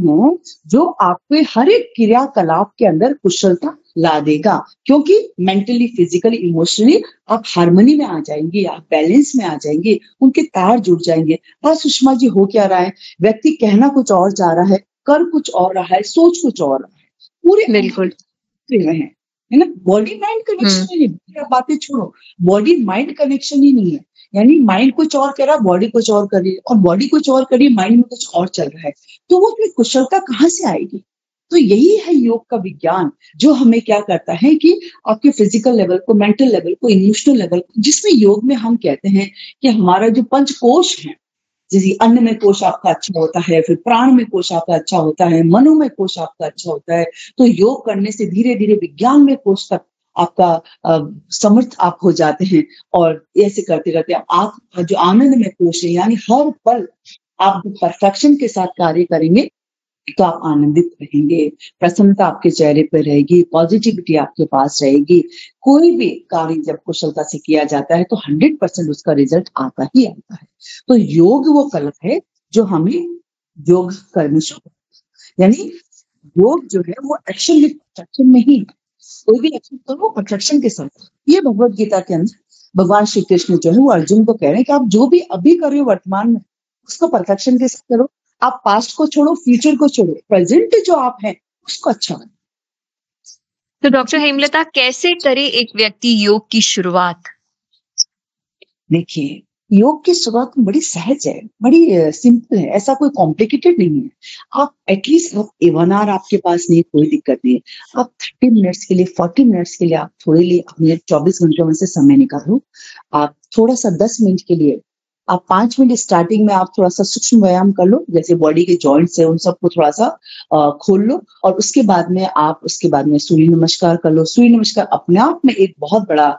हैं जो आपके हर एक क्रियाकलाप के अंदर कुशलता ला देगा, क्योंकि मेंटली, फिजिकली, इमोशनली आप हार्मनी में आ जाएंगे, आप बैलेंस में आ जाएंगे, उनके तार जुड़ जाएंगे। और सुषमा जी, हो क्या रहा है, व्यक्ति कहना कुछ और जा रहा है, कर कुछ और रहा है, सोच कुछ और रहा है, पूरे बिल्कुल रहे हैं, है ना। बॉडी माइंड कनेक्शन ही नहीं, आप बातें छोड़ो, बॉडी माइंड कनेक्शन ही नहीं है। यानी माइंड कुछ और कह रहा, बॉडी कुछ और कर रही है, और बॉडी कुछ और कर रही है, माइंड में कुछ और चल रहा है। तो वो अपनी कुशलता कहाँ से आएगी? तो यही है योग का विज्ञान, जो हमें क्या करता है कि आपके फिजिकल लेवल को, मेंटल लेवल को, इमोशनल लेवल को, जिसमें योग में हम कहते हैं कि हमारा जो पंचकोश है, जैसे अन्न में कोश आपका अच्छा होता है, फिर प्राण में कोश आपका अच्छा होता है, मनो में कोश आपका अच्छा होता है। तो योग करने से धीरे धीरे विज्ञान में कोश तक आपका समर्थ आप हो जाते हैं। और ऐसे करते करते आप जो आनंद में कोश है, यानी हर पल आप परफेक्शन के साथ कार्य करेंगे तो आप आनंदित रहेंगे, प्रसन्नता आपके चेहरे पर रहेगी, पॉजिटिविटी आपके पास रहेगी। कोई भी कार्य जब कुशलता से किया जाता है तो 100% उसका रिजल्ट आता ही आता है। तो योग वो कला है जो हमें योग करने से, यानी योग जो है वो एक्शन विद परफेक्शन में ही, कोई भी एक्शन करो परफेक्शन के साथ। ये भगवत गीता के अंदर भगवान श्री कृष्ण जो है वो अर्जुन को कह रहे हैं कि आप जो भी अभी कर रहे हो वर्तमान में, उसको परफेक्शन के साथ करो। आप पास्ट को छोड़ो, फ्यूचर को छोड़ो, प्रेजेंट जो आप हैं उसको अच्छा बनो। तो डॉक्टर हेमलता, कैसे करे एक व्यक्ति योग की शुरुआत? देखिए, योग की शुरुआत बड़ी सहज है, बड़ी सिंपल है, ऐसा कोई कॉम्प्लिकेटेड नहीं है। आप एटलीस्ट आप 1 आवर आपके पास नहीं, कोई दिक्कत नहीं है। आप 30 मिनट्स के लिए, 40 मिनट्स के लिए आप थोड़े लिए अपने 24 घंटों में से समय निकालो। आप थोड़ा सा 10 मिनट के लिए, आप 5 मिनट स्टार्टिंग में आप थोड़ा सा सूक्ष्म व्यायाम कर लो, जैसे बॉडी के जॉइंट्स है उन सबको थोड़ा सा खोल लो। और उसके बाद में सूर्य नमस्कार कर लो। सूर्य नमस्कार अपने आप में एक बहुत बड़ा,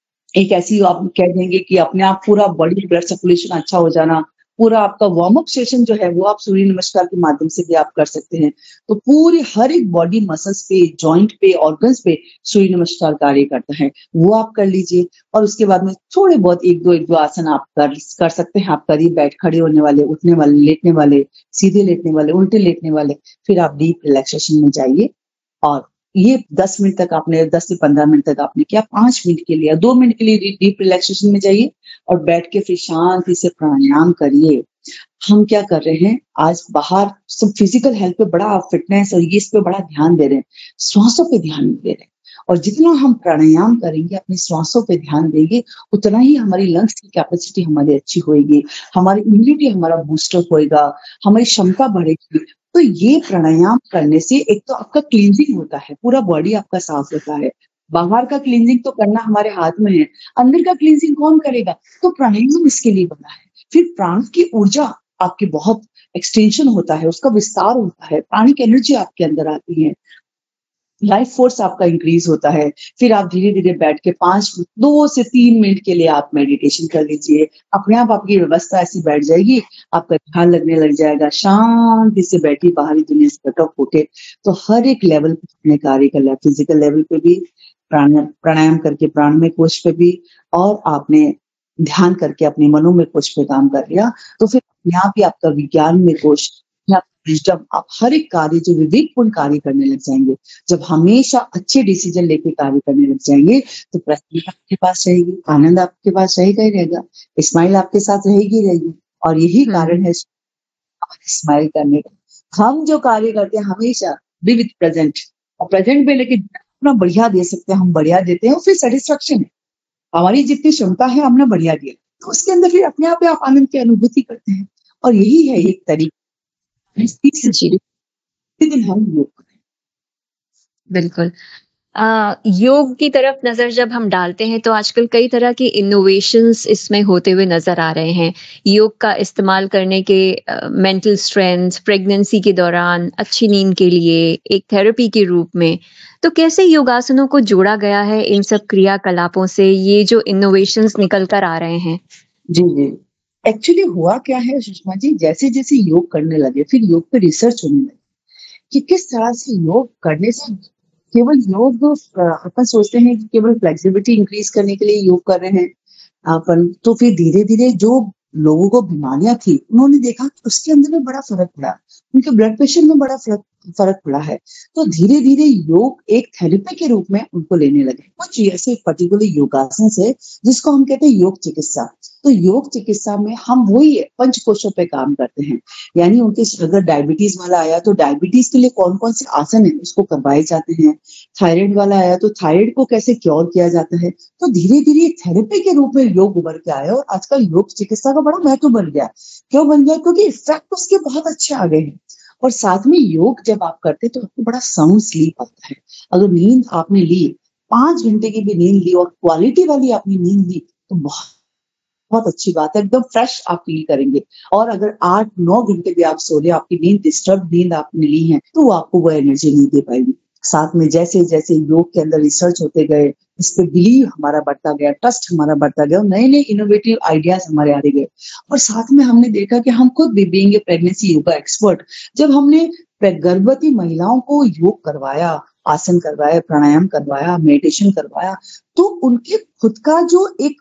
एक ऐसी आप कह देंगे कि अपने आप पूरा बॉडी ब्लड सर्कुलेशन अच्छा हो जाना, पूरा आपका वार्म अप सेशन जो है वो आप सूर्य नमस्कार के माध्यम से भी आप कर सकते हैं। तो पूरी हर एक बॉडी मसल्स पे, जॉइंट पे, ऑर्गन्स पे सूर्य नमस्कार कार्य करता है, वो आप कर लीजिए। और उसके बाद में थोड़े बहुत एक दो आसन आप कर सकते हैं। आप करिए, बैठ खड़े होने वाले, उठने वाले, लेटने वाले, सीधे लेटने वाले, उल्टे लेटने वाले। फिर आप डीप रिलैक्सेशन में जाइए। और ये 10 मिनट तक आपने, 10 से 15 मिनट तक आपने किया, 5 मिनट के लिए, 2 मिनट के लिए डीप रिलैक्सेशन में जाइए और बैठ के फिर शांति से प्राणायाम करिए। हम क्या कर रहे हैं आज, बाहर सब फिजिकल हेल्थ पे बड़ा फिटनेस और ये इस पे बड़ा ध्यान दे रहे हैं, श्वासों पे ध्यान नहीं दे रहे हैं। और जितना हम प्राणायाम करेंगे, अपने श्वासों पे ध्यान देंगे, उतना ही हमारी लंग्स की कैपेसिटी हमारी अच्छी होगी, हमारी इम्यूनिटी हमारा बूस्टर होएगा, हमारी क्षमता बढ़ेगी। तो ये प्राणायाम करने से एक तो आपका क्लींजिंग होता है, पूरा बॉडी आपका साफ होता है। बाहर का क्लींजिंग तो करना हमारे हाथ में है, अंदर का क्लींजिंग कौन करेगा? तो प्राणायाम इसके लिए बना है। फिर प्राण की ऊर्जा आपकी बहुत एक्सटेंशन होता है, उसका विस्तार होता है, प्राणिक एनर्जी आपके अंदर आती है, लाइफ फोर्स आपका इंक्रीज होता है। फिर आप धीरे धीरे बैठ के 2 से 3 मिनट के लिए आप मेडिटेशन कर लीजिए। अपने आप आपकी व्यवस्था ऐसी बैठ जाएगी, आपका ध्यान लगने लग जाएगा, शांति से बैठी, बाहरी दुनिया से कट ऑफ होके। तो हर एक लेवल पे अपने कार्य कर लिया, फिजिकल लेवल पे भी प्राणायाम करके, प्राणमय कोश पे भी, और आपने ध्यान करके अपने मनोमय कोश पे काम कर लिया। तो फिर अपने आप ही आपका विज्ञान में कोश, जब आप हर एक कार्य जो विवेकपूर्ण कार्य करने लग जाएंगे, जब हमेशा अच्छे डिसीजन लेके कार्य करने लग जाएंगे, तो प्रसन्नता आपके पास रहेगी, आनंद आपके पास रहेगा ही रहेगा, स्माइल आपके साथ रहेगी रहेगी। और यही कारण है स्माइल करने का। हम जो कार्य करते हैं हमेशा बी विथ प्रेजेंट, और प्रेजेंट में लेके अपना बढ़िया दे सकते हैं, हम बढ़िया देते हैं, फिर सेटिस्फेक्शन है, हमारी जितनी क्षमता है हमने बढ़िया दिया, तो उसके अंदर फिर अपने आप आप आनंद की अनुभूति करते हैं। और यही है एक तरीका दिन हम योग करें। बिल्कुल। योग की तरफ नजर जब हम डालते हैं तो आजकल कई तरह की इनोवेशंस इसमें होते हुए नजर आ रहे हैं। योग का इस्तेमाल करने के मेंटल स्ट्रेंथ, प्रेगनेंसी के दौरान, अच्छी नींद के लिए, एक थेरेपी के रूप में। तो कैसे योगासनों को जोड़ा गया है इन सब क्रियाकलापों से, ये जो इनोवेशंस निकल कर आ रहे हैं? जी जी, एक्चुअली हुआ क्या है सुषमा जी, जैसे जैसे योग करने लगे, फिर योग पे रिसर्च होने लगी कि किस तरह से योग करने से, केवल योग अपन सोचते हैं कि केवल फ्लेक्सिबिलिटी इंक्रीज करने के लिए योग कर रहे हैं अपन, तो फिर धीरे धीरे जो लोगों को बीमारियां थी, उन्होंने देखा कि उसके अंदर में बड़ा फर्क पड़ा, उनके ब्लड प्रेशर में बड़ा फर्क फर्क पड़ा है। तो धीरे धीरे योग एक थेरेपी के रूप में उनको लेने लगे। कुछ ऐसे पर्टिकुलर योगासन है जिसको हम कहते हैं योग चिकित्सा। तो योग चिकित्सा में हम वही पंच कोशों पे काम करते हैं, यानी उनके अगर डायबिटीज वाला आया तो डायबिटीज के लिए कौन कौन से आसन है उसको करवाए जाते हैं, थायराइड वाला आया तो थायराइड को कैसे क्योर किया जाता है। तो धीरे धीरे थेरेपी के रूप में योग उभर के आया और आजकल योग चिकित्सा का बड़ा महत्व बन गया। क्यों बन गया? क्योंकि इफेक्ट उसके बहुत अच्छे आ गए हैं। और साथ में योग जब आप करते हैं तो आपको बड़ा साउंड स्लीप आता है। अगर नींद आपने ली, 5 घंटे की भी नींद ली और क्वालिटी वाली आपने नींद ली तो बहुत बहुत अच्छी बात है, एकदम फ्रेश आप फील करेंगे। और अगर 8-9 घंटे भी आप सो रहे, आपकी नींद डिस्टर्ब नींद आपने ली है तो वो आपको वो एनर्जी नहीं दे पाएगी। साथ में जैसे जैसे योग के अंदर रिसर्च होते गए, इस पे बिलीव हमारा बढ़ता गया, ट्रस्ट हमारा बढ़ता गया और नए नए इनोवेटिव आइडियाज हमारे आते गए। और साथ में हमने देखा कि हम खुद भी being a pregnancy yoga expert, जब हमने गर्भवती महिलाओं को योग करवाया, आसन करवाया, प्राणायाम करवाया, मेडिटेशन करवाया, तो उनके खुद का जो एक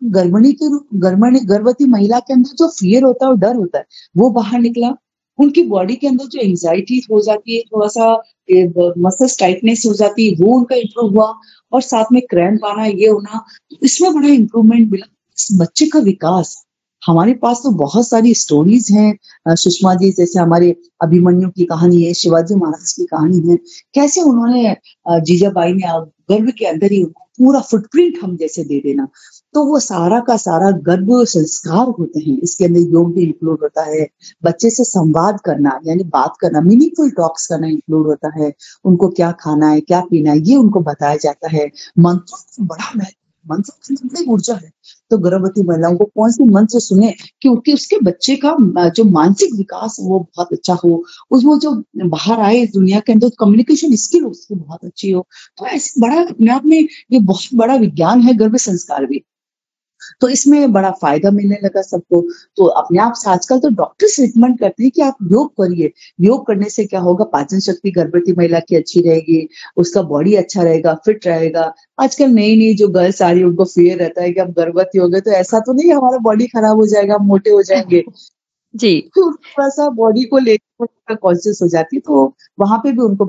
गर्भवती महिला के अंदर जो फियर होता है और डर होता है वो बाहर निकला। उनकी बॉडी के अंदर जो एंजाइटी हो जाती है, थोड़ा सा मसल्स टाइटनेस हो जाती है, वो उनका इंप्रूव हुआ। और साथ में क्रैम्प आना, ये होना, तो इसमें बड़ा इंप्रूवमेंट मिला। इस बच्चे का विकास, हमारे पास तो बहुत सारी स्टोरीज हैं सुषमा जी, जैसे हमारे अभिमन्यु की कहानी है, शिवाजी महाराज की कहानी है, कैसे उन्होंने जीजाबाई ने गर्भ के अंदर ही उनको पूरा फुटप्रिंट हम जैसे दे देना। तो वो सारा का सारा गर्भ संस्कार होते हैं, इसके अंदर योग भी इंक्लूड होता है। बच्चे से संवाद करना यानी बात करना, मीनिंगफुल टॉक्स करना इंक्लूड होता है। उनको क्या खाना है, क्या पीना है, ये उनको बताया जाता है। मंत्रों का बड़ा महत्व, मंत्रों की बड़ी ऊर्जा है। तो गर्भवती महिलाओं को कौन सी मंत्र सुने कि उसके बच्चे का जो मानसिक विकास वो बहुत अच्छा हो, उसमें जो बाहर आए इस दुनिया के अंदर कम्युनिकेशन स्किल उसकी बहुत अच्छी हो। तो ऐसे बड़ा अपने आप में ये बहुत बड़ा विज्ञान है गर्भ संस्कार भी। तो इसमें बड़ा फायदा मिलने लगा सबको। तो अपने आप से आजकल तो डॉक्टर्स रिकमेंड करते हैं कि आप योग करिए। योग करने से क्या होगा, पाचन शक्ति गर्भवती महिला की अच्छी रहेगी, उसका बॉडी अच्छा रहेगा, फिट रहेगा। आजकल नई नई जो गर्ल्स आ रही है उनको फियर रहता है कि हम गर्भवती हो गए तो ऐसा तो नहीं हमारा बॉडी खराब हो जाएगा, हम मोटे हो जाएंगे। जी। तो थोड़ा सा बॉडी को लेकर कॉन्शियस हो जाती है, तो वहां पे भी उनको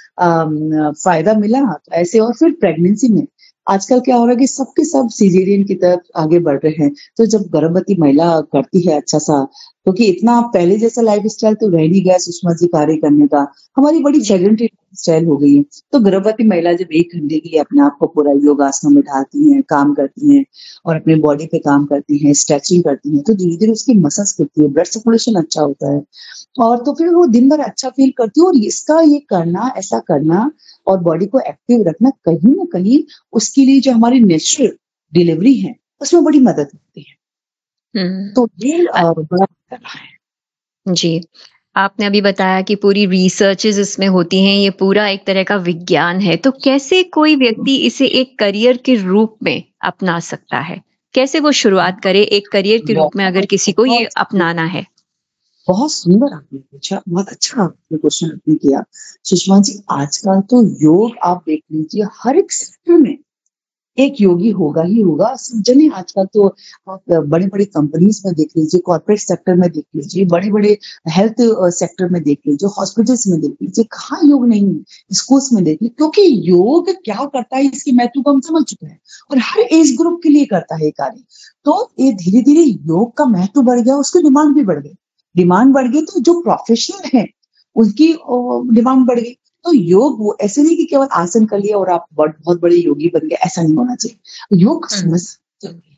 बड़ा फायदा मिला। तो ऐसे और फिर प्रेगनेंसी में आजकल क्या हो रहा है कि सबके सब सीजेरियन की तरफ आगे बढ़ रहे हैं। तो जब गर्भवती महिला करती है अच्छा सा, क्योंकि इतना पहले जैसा लाइफ स्टाइल तो रह नहीं गया सुषमा जी कार्य करने का, हमारी बड़ी सेडेंटरी स्टाइल हो गई है। तो गर्भवती महिला जब 1 घंटे के लिए अपने आप को पूरा योगासनों में ढालती हैं, काम करती हैं और अपने बॉडी पे काम करती हैं, स्ट्रेचिंग करती हैं, तो धीरे धीरे उसकी मसल्स खुलती है, ब्लड सर्कुलेशन अच्छा होता है और तो फिर वो दिन भर अच्छा फील करती है। और इसका ये करना, ऐसा करना और बॉडी को एक्टिव रखना कहीं ना कहीं उसके लिए जो हमारी नेचुरल डिलीवरी है उसमें बड़ी मदद होती है। तो ये बड़ा करना है। जी, आपने अभी बताया कि पूरी रिसर्चेस इसमें होती हैं, ये पूरा एक तरह का विज्ञान है। तो कैसे कोई व्यक्ति इसे एक करियर के रूप में अपना सकता है? कैसे वो शुरुआत करे एक करियर के रूप में अगर किसी को ये अपनाना है? बहुत सुंदर आपने पूछा, बहुत अच्छा आपने क्वेश्चन आपने किया सुषमा जी। आजकल तो योग आप देख लीजिए, हर एक सेक्टर में एक योगी होगा ही होगा। सब जने आजकल तो आप बड़े बड़े कंपनीज में देख लीजिए, कॉर्पोरेट सेक्टर में देख लीजिए, बड़े बड़े हेल्थ सेक्टर में देख लीजिए, हॉस्पिटल्स में देख लीजिए, कहाँ योग नहीं है, स्कूल्स में देख लीजिए। क्योंकि योग क्या करता है इसकी महत्व को हम समझ चुके हैं और हर एज ग्रुप के लिए करता है ये कार्य। तो ये धीरे धीरे योग का महत्व बढ़ गया, उसकी डिमांड भी बढ़ गई। डिमांड बढ़ गई तो जो प्रोफेशनल है उनकी डिमांड बढ़ गई। तो योग वो ऐसे नहीं कि केवल आसन कर लिया और आप बहुत बड़े योगी बन गए, ऐसा नहीं होना चाहिए। योग समझ जरूरी है।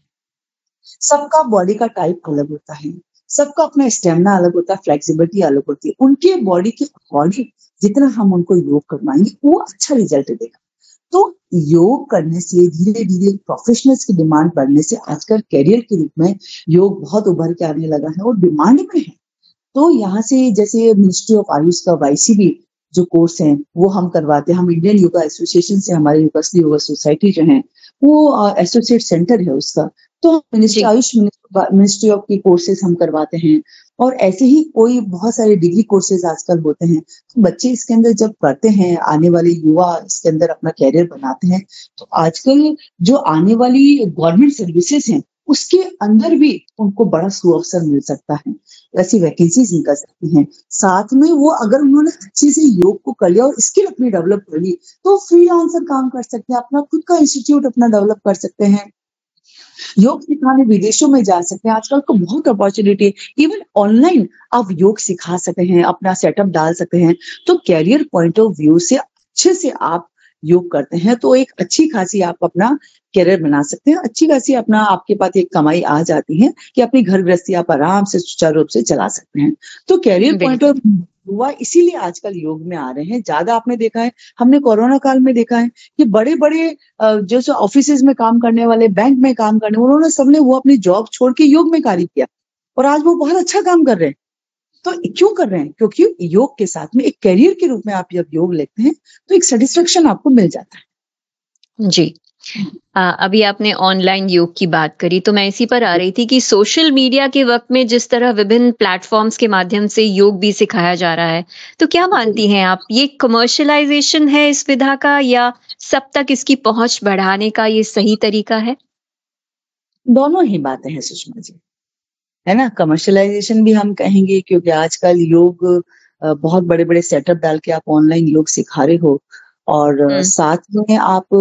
सबका बॉडी का टाइप अलग होता है, सबका अपना स्टेमिना अलग होता है, फ्लेक्सिबिलिटी अलग होती है। उनके बॉडी के अकॉर्डिंग जितना हम उनको योग करवाएंगे वो अच्छा रिजल्ट देगा। तो योग करने से धीरे धीरे प्रोफेशनल्स की डिमांड बढ़ने से आजकल कैरियर के रूप में योग बहुत उभर के आने लगा है और डिमांड में है। तो यहाँ से जैसे मिनिस्ट्री ऑफ आयुष का वाईसीबी जो कोर्स है वो हम करवाते हैं। हम इंडियन योगा एसोसिएशन से, हमारे यूनिवर्सिटी योगा सोसाइटी जो है वो एसोसिएट सेंटर है उसका। तो मिनिस्ट्री आयुष मिनिस्ट्री ऑफ की कोर्सेज हम करवाते हैं और ऐसे ही कोई बहुत सारे डिग्री कोर्सेज आजकल होते हैं। तो बच्चे इसके अंदर जब करते हैं, आने वाले युवा इसके अंदर अपना कैरियर बनाते हैं, तो आजकल जो आने वाली गवर्नमेंट सर्विसेज हैं उसके अंदर भी उनको बड़ा सुअवसर मिल सकता है, ऐसी वैकेंसीज निकल सकती हैं। साथ में वो अगर उन्होंने अच्छे से योग को कर लिया और स्किल अपनी डेवलप कर ली, तो फ्रीलांसर काम कर सकते हैं, अपना खुद का इंस्टीट्यूट अपना डेवलप कर सकते हैं, योग सिखाने विदेशों में जा सकते हैं। आजकल तो बहुत अपॉर्चुनिटी है, इवन ऑनलाइन आप योग सिखा सकते हैं, अपना सेटअप डाल सकते हैं। तो कैरियर पॉइंट ऑफ व्यू से अच्छे से आप योग करते हैं तो एक अच्छी खासी आप अपना कैरियर बना सकते हैं, अच्छी खासी अपना आपके पास एक कमाई आ जाती है कि अपनी घर गृहस्थी आप आराम से सुचारू रूप से चला सकते हैं। तो कैरियर पॉइंट ऑफ हुआ, इसीलिए आजकल योग में आ रहे हैं ज्यादा। आपने देखा है, हमने कोरोना काल में देखा है कि बड़े बड़े जो ऑफिसेज में काम करने वाले, बैंक में काम करने, उन्होंने सबने वो अपनी जॉब छोड़ के योग में कार्य किया और आज वो बहुत अच्छा काम कर रहे हैं। तो क्यों कर रहे हैं? क्योंकि योग के साथ में एक करियर के रूप में आप जब योग लेते हैं तो एक सेटिस्फेक्शन आपको मिल जाता है। जी। अभी आपने ऑनलाइन योग की बात करी तो मैं इसी पर आ रही थी कि सोशल मीडिया के वक्त में जिस तरह विभिन्न प्लेटफॉर्म्स के माध्यम से योग भी सिखाया जा रहा है, तो क्या मानती हैं आप, ये कमर्शियलाइजेशन है इस विधा का या सब तक इसकी पहुंच बढ़ाने का ये सही तरीका है? दोनों ही बातें हैं सुषमा जी, है ना। कमर्शियलाइजेशन भी हम कहेंगे क्योंकि आजकल योग बहुत बड़े बड़े सेटअप डाल के आप ऑनलाइन योग सिखा रहे हो और साथ में आप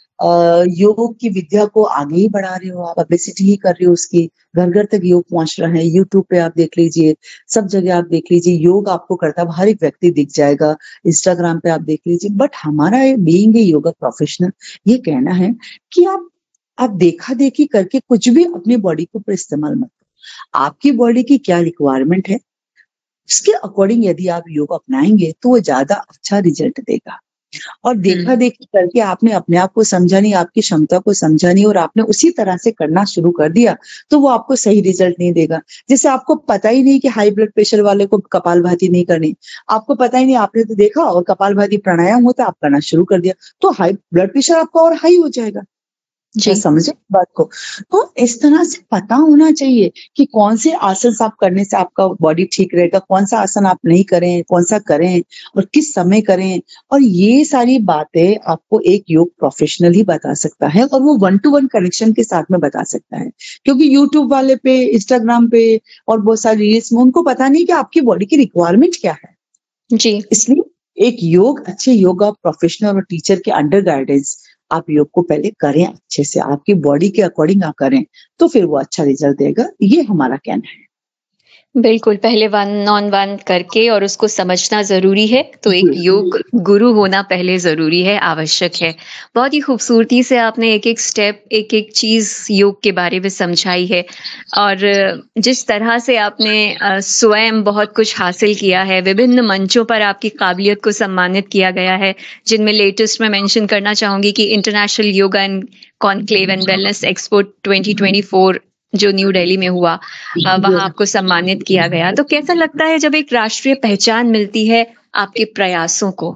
योग की विद्या को आगे ही बढ़ा रहे हो, आप पब्लिसिटी ही कर रहे हो उसकी, घर घर तक योग पहुंच रहा है। यूट्यूब पे आप देख लीजिए, सब जगह आप देख लीजिए, योग आपको करता है हर एक व्यक्ति दिख जाएगा। इंस्टाग्राम पे आप देख लीजिए। बट हमारा बीइंग ए योगा प्रोफेशनल ये कहना है कि आप देखा देखी करके कुछ भी अपनी बॉडी के ऊपर इस्तेमाल मत करो। आपकी बॉडी की क्या रिक्वायरमेंट है, उसके अकॉर्डिंग यदि आप योग अपनाएंगे तो वो ज्यादा अच्छा रिजल्ट देगा। और देखा देखी करके आपने अपने आप को समझा नहीं, आपकी क्षमता को समझा नहीं और आपने उसी तरह से करना शुरू कर दिया तो वो आपको सही रिजल्ट नहीं देगा। जैसे आपको पता ही नहीं कि हाई ब्लड प्रेशर वाले को कपालभाति नहीं करनी, आपको पता ही नहीं, आपने तो देखा और कपालभाति प्राणायाम होता आप करना शुरू कर दिया तो हाई ब्लड प्रेशर आपका और हाई हो जाएगा। जी समझे बात को। तो इस तरह से पता होना चाहिए कि कौन से आसन आप करने से आपका बॉडी ठीक रहेगा, कौन सा आसन आप नहीं करें, कौन सा करें और किस समय करें। और ये सारी बातें आपको एक योग प्रोफेशनल ही बता सकता है और वो 1-to-1 कनेक्शन के साथ में बता सकता है। क्योंकि यूट्यूब वाले पे, इंस्टाग्राम पे और बहुत सारी रील्स में उनको पता नहीं कि आपकी बॉडी की रिक्वायरमेंट क्या है। जी। इसलिए एक योग, अच्छे योगा प्रोफेशनल और टीचर के अंडर गाइडेंस आप योग को पहले करें, अच्छे से आपकी बॉडी के अकॉर्डिंग आप करें तो फिर वो अच्छा रिजल्ट देगा, ये हमारा कहना है। बिल्कुल, पहले 1-on-1 करके और उसको समझना ज़रूरी है, तो एक योग गुरु होना पहले ज़रूरी है, आवश्यक है। बहुत ही खूबसूरती से आपने एक-एक स्टेप, एक-एक चीज़ योग के बारे में समझाई है और जिस तरह से आपने स्वयं बहुत कुछ हासिल किया है, विभिन्न मंचों पर आपकी काबिलियत को सम्मानित किया गया है, जिनमें लेटेस्ट मैं मेंशन करना चाहूँगी कि international yoga and conclave and wellness expo 2024 जो न्यू दिल्ली में हुआ, वहां आपको सम्मानित किया गया। तो कैसा लगता है जब एक राष्ट्रीय पहचान मिलती है आपके प्रयासों को?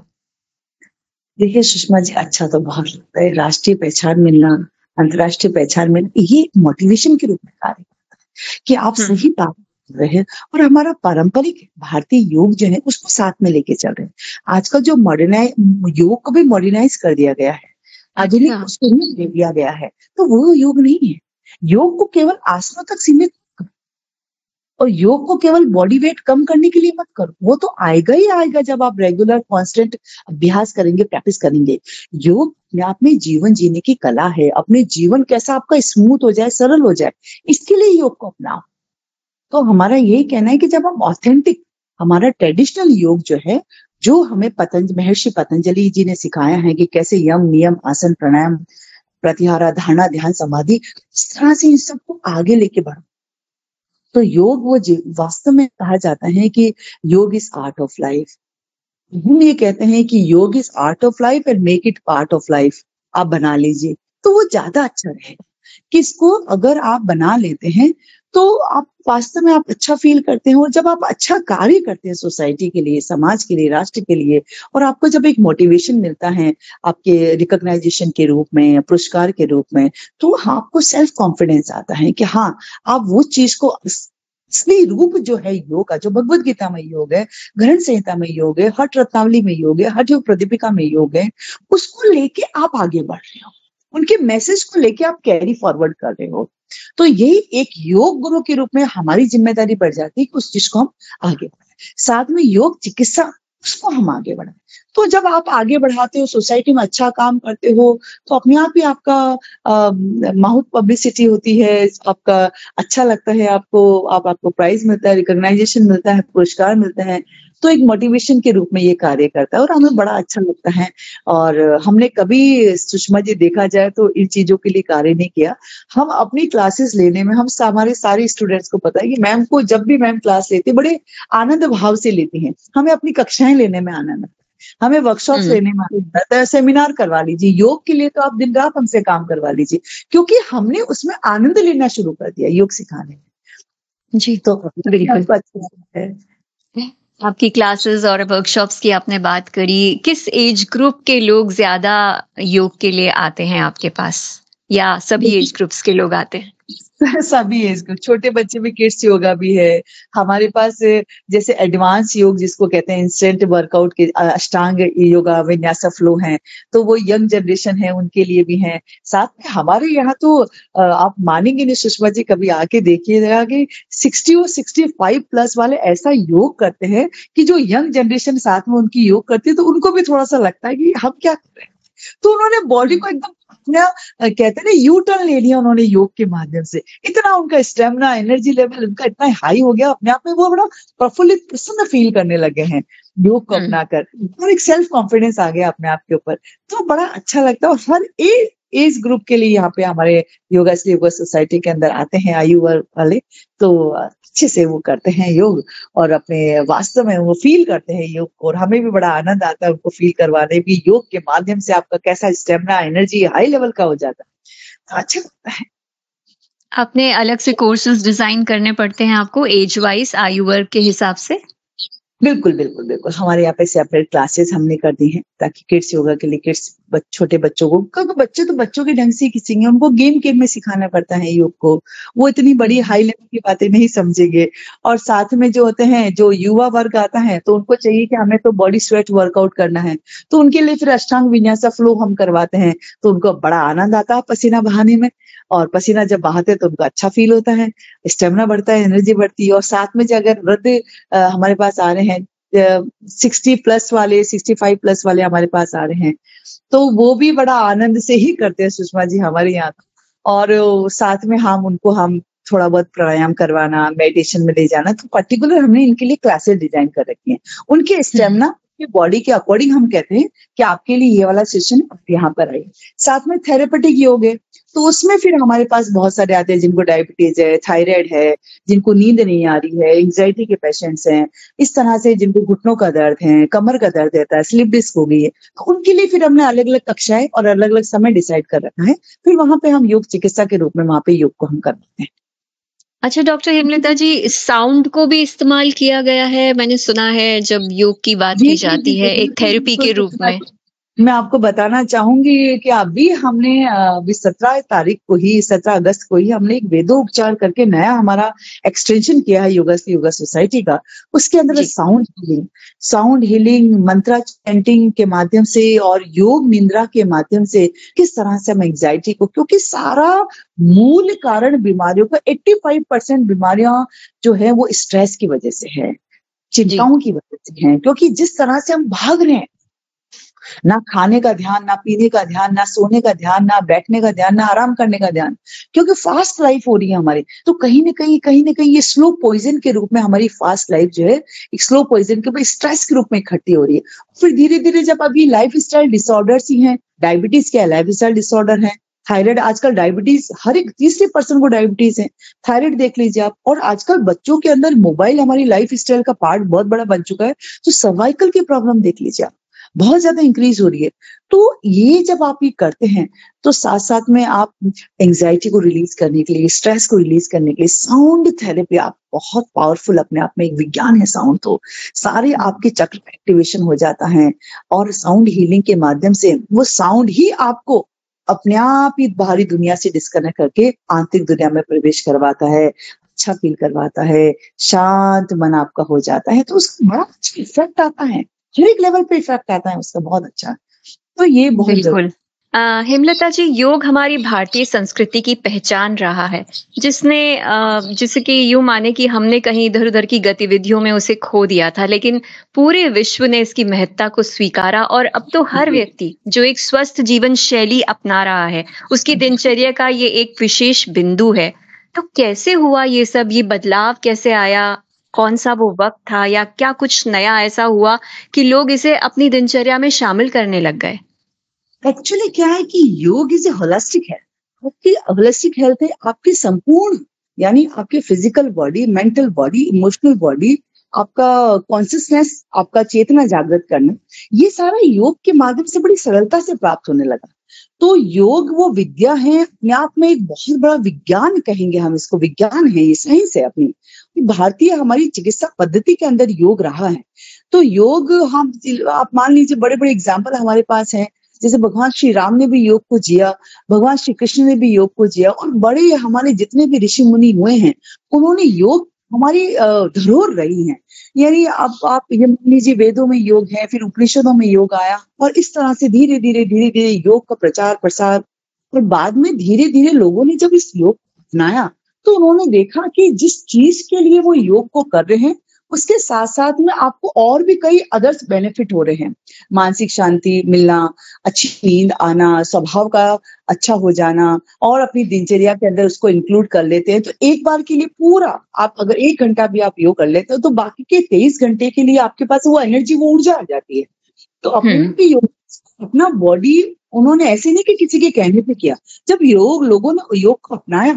देखिए सुषमा जी, अच्छा तो बहुत लगता है। राष्ट्रीय पहचान मिलना, अंतर्राष्ट्रीय पहचान मिलना, ये मोटिवेशन के रूप में कार्य करता है कि आप सही बात कर रहे हैं और हमारा पारंपरिक भारतीय योग जो है उसको साथ में लेके चल रहे हैं। आजकल जो योग को भी मॉडर्नाइज कर दिया गया है, आधुनिक उसको रूप दे दिया गया है, तो वो योग नहीं है। योग को केवल आसनों तक सीमित करो और योग को केवल बॉडी वेट कम करने के लिए मत करो, वो तो आएगा ही आएगा जब आप रेगुलर कांस्टेंट अभ्यास करेंगे, प्रैक्टिस करेंगे। योग अपने आप में जीवन जीने की कला है, अपने जीवन कैसा आपका स्मूथ हो जाए, सरल हो जाए, इसके लिए योग को अपनाओ। तो हमारा यही कहना है कि जब हम ऑथेंटिक, हमारा ट्रेडिशनल योग जो है, जो हमें महर्षि पतंजलि जी ने सिखाया है कि कैसे यम, नियम, आसन, प्राणायाम, प्रत्याहार, धारणा, ध्यान, समाधि, इस तरह से इन सबको आगे लेके बढ़ो। तो योग वो वास्तव में कहा जाता है कि योग इज आर्ट ऑफ लाइफ। हम ये कहते हैं कि योग is art of life and make it part of life. आप बना लीजिए तो वो ज्यादा अच्छा रहेगा कि इसको अगर आप बना लेते हैं तो आप वास्तव में आप अच्छा फील करते हैं और जब आप अच्छा कार्य करते हैं सोसाइटी के लिए, समाज के लिए, राष्ट्र के लिए, और आपको जब एक मोटिवेशन मिलता है आपके रिकॉग्नाइजेशन के रूप में, पुरस्कार के रूप में, तो आपको सेल्फ कॉन्फिडेंस आता है कि हाँ, आप वो चीज को, असली रूप जो है योग का, जो भगवत गीता में योग है, ग्रंथ संहिता में योग है, हठ रत्नावली में योग है, हठ योग प्रदीपिका में योग है, उसको लेके आप आगे बढ़ रहे हो, उनके मैसेज को लेके आप कैरी फॉरवर्ड कर रहे हो। तो ये एक योग गुरु के रूप में हमारी जिम्मेदारी बढ़ जाती है कि उस चीज को हम आगे बढ़ाएं। साथ में योग चिकित्सा, उसको हम आगे बढ़ाएं। तो जब आप आगे बढ़ाते हो, सोसाइटी में अच्छा काम करते हो, तो अपने आप ही आपका माउथ पब्लिसिटी होती है, आपका अच्छा लगता है, आपको प्राइज मिलता है, रिकॉग्नाइजेशन मिलता है, पुरस्कार मिलता है। तो एक मोटिवेशन के रूप में ये कार्य करता है और हमें बड़ा अच्छा लगता है। और हमने कभी, सुषमा जी, देखा जाए तो इन चीजों के लिए कार्य नहीं किया। हम अपनी क्लासेस लेने में, हमारे सारे स्टूडेंट्स को पता है कि मैम को जब भी मैम क्लास लेती बड़े आनंद भाव से लेती हैं। हमें अपनी कक्षाएं लेने में आनंद आता है, हमें वर्कशॉप्स लेने में आनंद आता है, सेमिनार करवा लीजिए। योग के लिए तो आप दिन रात हमसे काम करवा लीजिए, क्योंकि हमने उसमें आनंद लेना शुरू कर दिया योग सिखाने में। जी, तो बिल्कुल। आपको अच्छा लगता है। आपकी क्लासेस और वर्कशॉप्स की आपने बात करी, किस एज ग्रुप के लोग ज्यादा योग के लिए आते हैं आपके पास, या सभी एज ग्रुप्स के लोग आते हैं? सभी एज ग्रुप, छोटे बच्चे भी, किड्स योगा भी है हमारे पास। जैसे एडवांस योग जिसको कहते हैं, इंस्टेंट वर्कआउट के अष्टांग योगा, विन्यासा फ्लो है, तो वो यंग जनरेशन है उनके लिए भी है। साथ में हमारे यहाँ तो आप मानेंगे नहीं सुषमा जी, कभी आके देखिएगा कि 60 और 65 प्लस वाले ऐसा योग करते हैं कि जो यंग जनरेशन साथ में उनकी योग करती है, तो उनको भी थोड़ा सा लगता है कि हम क्या कर रहे हैं। तो उन्होंने बॉडी को एकदम अपना, कहते हैं ना, यू टर्न ले लिया उन्होंने योग के माध्यम से। इतना उनका स्टेमिना, एनर्जी लेवल उनका इतना हाई हो गया अपने आप में, वो बड़ा प्रफुल्लित, प्रसन्न फील करने लगे हैं योग को अपनाकर, और एक सेल्फ कॉन्फिडेंस आ गया अपने आप के ऊपर। तो बड़ा अच्छा लगता है। और हर एज ग्रुप के लिए यहाँ पे हमारे योगा श्री योगा सोसाइटी के अंदर आते हैं आयु वर्ग वाले, तो अच्छे से वो करते हैं योग, और अपने वास्तव में वो फील करते हैं योग को, और हमें भी बड़ा आनंद आता है उनको फील करवाने भी। योग के माध्यम से आपका कैसा स्टेमिना, एनर्जी हाई लेवल का हो जाता है, अच्छा लगता है। आपने अलग से कोर्सेज डिजाइन करने पड़ते हैं आपको एज वाइज, आयु वर्ग के हिसाब से? बिल्कुल बिल्कुल बिल्कुल, हमारे यहाँ पे सेपरेट क्लासेस हमने कर दी हैं, ताकि किड्स योगा के लिए छोटे बच्चों को, क्योंकि बच्चे तो बच्चों के ढंग से ही सीखेंगे, उनको गेम में सिखाना पड़ता है योग को। वो इतनी बड़ी हाई लेवल की बातें नहीं समझेंगे। और साथ में जो होते हैं, जो युवा वर्ग आता है, तो उनको चाहिए कि हमें तो बॉडी स्वेट वर्कआउट करना है, तो उनके लिए फिर अष्टांग विन्यासा फ्लो हम करवाते हैं। तो उनको बड़ा आनंद आता है पसीना बहाने में, और पसीना जब बहाते हैं तो उनको अच्छा फील होता है, स्टेमिना बढ़ता है, एनर्जी बढ़ती है। और साथ में जो अगर वृद्ध हमारे पास आ रहे हैं, 60 प्लस वाले, 65 प्लस वाले हमारे पास आ रहे हैं, तो वो भी बड़ा आनंद से ही करते हैं सुषमा जी हमारे यहाँ। और साथ में हम थोड़ा बहुत प्राणायाम करवाना, मेडिटेशन में ले जाना, तो पर्टिकुलर हमने इनके लिए क्लासेस डिजाइन कर रखी हैं। उनके स्टेमिना के बॉडी के अकॉर्डिंग हम कहते हैं कि आपके लिए ये वाला सेशन आप यहाँ पर आइए। साथ में थेरेपेटिक योग है, तो उसमें फिर हमारे पास बहुत सारे आते हैं जिनको डायबिटीज है, थायराइड है, जिनको नींद नहीं आ रही है, एंग्जाइटी के पेशेंट्स हैं, इस तरह से जिनको घुटनों का दर्द है, कमर का दर्द रहता है, स्लिप डिस्क हो गई है, तो उनके लिए फिर हमने अलग अलग कक्षाएं और अलग अलग समय डिसाइड कर रखा है। फिर वहां पे हम योग चिकित्सा के रूप में वहां पे योग को हम करते हैं। अच्छा डॉक्टर हेमलता जी, साउंड को भी इस्तेमाल किया गया है, मैंने सुना है, जब योग की बात की जाती है एक थेरेपी के रूप में। मैं आपको बताना चाहूंगी कि अभी हमने 17 अगस्त को ही हमने एक वेदोपचार करके नया हमारा एक्सटेंशन किया है योगा सोसाइटी का। उसके अंदर साउंड हीलिंग, मंत्रा चैंटिंग के माध्यम से और योग निंद्रा के माध्यम से किस तरह से हम एंग्जाइटी को, क्योंकि सारा मूल कारण बीमारियों का 85% बीमारियां जो है वो स्ट्रेस की वजह से है, चिंताओं की वजह से है। क्योंकि जिस तरह से हम भाग रहे हैं, ना खाने का ध्यान, ना पीने का ध्यान, ना सोने का ध्यान, ना बैठने का ध्यान, ना आराम करने का ध्यान, क्योंकि फास्ट लाइफ हो रही है हमारी। तो कहीं ना कहीं ये स्लो पॉइजन के रूप में हमारी फास्ट लाइफ जो है एक स्लो पॉइजन के ऊपर स्ट्रेस के रूप में इकट्ठी हो रही है। फिर धीरे धीरे जब अभी लाइफ स्टाइल डिसऑर्डर्स ही हैं, डायबिटीज क्या है, लाइफ स्टाइल डिसऑर्डर है, थायराइड, आजकल डायबिटीज हर एक तीसरे पर्सन को डायबिटीज है, थायराइड देख लीजिए आप। और आजकल बच्चों के अंदर मोबाइल हमारी लाइफ स्टाइल का पार्ट बहुत बड़ा बन चुका है, तो सर्वाइकल की प्रॉब्लम देख लीजिए आप, बहुत ज्यादा इंक्रीज हो रही है। तो ये जब आप ये करते हैं, तो साथ साथ में आप एंजाइटी को रिलीज करने के लिए, स्ट्रेस को रिलीज करने के लिए साउंड थेरेपी आप बहुत पावरफुल, अपने आप में एक विज्ञान है साउंड। तो सारे आपके चक्र एक्टिवेशन हो जाता है, और साउंड हीलिंग के माध्यम से वो साउंड ही आपको अपने आप ही बाहरी दुनिया से डिस्कनेक्ट करके आंतरिक दुनिया में प्रवेश करवाता है, अच्छा फील करवाता है, शांत मन आपका हो जाता है। तो उसका बड़ा अच्छा इफेक्ट आता है, हर एक लेवल पे इफेक्ट आता है उसका, बहुत अच्छा। तो ये बहुत बिल्कुल। हेमलता जी, योग हमारी भारतीय संस्कृति की पहचान रहा है, जिसने जैसे कि यूँ माने कि हमने कहीं इधर-उधर की गतिविधियों में उसे खो दिया था, लेकिन पूरे विश्व ने इसकी महत्ता को स्वीकारा और अब तो हर जी, व्यक्ति जो एक स्वस्थ जीवन शैली अपना रहा है, उसकी दिनचर्या का ये एक विशेष बिंदु है। तो कैसे हुआ ये सब? ये बदलाव कैसे आया? कौन-सा वो वक़्त था या क्या कुछ नया ऐसा हुआ कि लोग इसे अपनी दिनचर्या में शामिल करने लग गए? एक्चुअली क्या है कि योग इज ए होलिस्टिक हेल्थ। आपकी होलिस्टिक हेल्थ है आपकी संपूर्ण, यानी आपके physical body, mental body, emotional body, आपका कॉन्शियसनेस, आपका चेतना जागृत करना, ये सारा योग के माध्यम से बड़ी सरलता से प्राप्त होने लगा। तो योग वो विद्या है अपने आप में, एक बहुत बड़ा विज्ञान कहेंगे हम इसको, विज्ञान है, ये साइंस है अपनी। भारतीय हमारी चिकित्सा पद्धति के अंदर योग रहा है। तो योग हम, आप मान लीजिए बड़े बड़े एग्जाम्पल हमारे पास हैं, जैसे भगवान श्री राम ने भी योग को जिया, भगवान श्री कृष्ण ने भी योग को जिया, और बड़े हमारे जितने भी ऋषि मुनि हुए हैं, उन्होंने योग हमारी धरोहर रही है। यानी अब आप ये मान लीजिए वेदों में योग है, फिर उपनिषदों में योग आया, और इस तरह से धीरे धीरे योग का प्रचार प्रसार, और बाद में धीरे धीरे लोगों ने जब इस योग को अपनाया, तो उन्होंने देखा कि जिस चीज के लिए वो योग को कर रहे हैं, उसके साथ साथ में आपको और भी कई अदर्स बेनिफिट हो रहे हैं। मानसिक शांति मिलना, अच्छी नींद आना, स्वभाव का अच्छा हो जाना, और अपनी दिनचर्या के अंदर उसको इंक्लूड कर लेते हैं, तो एक बार के लिए पूरा, आप अगर 1 घंटा भी आप योग कर लेते हो, तो बाकी के 23 घंटे के लिए आपके पास वो एनर्जी, वो ऊर्जा आ जाती है। तो अपने हुँ। आप ही योग, अपना बॉडी, उन्होंने ऐसे नहीं कि किसी के कहने पे किया। जब लोगों ने योग को अपनाया,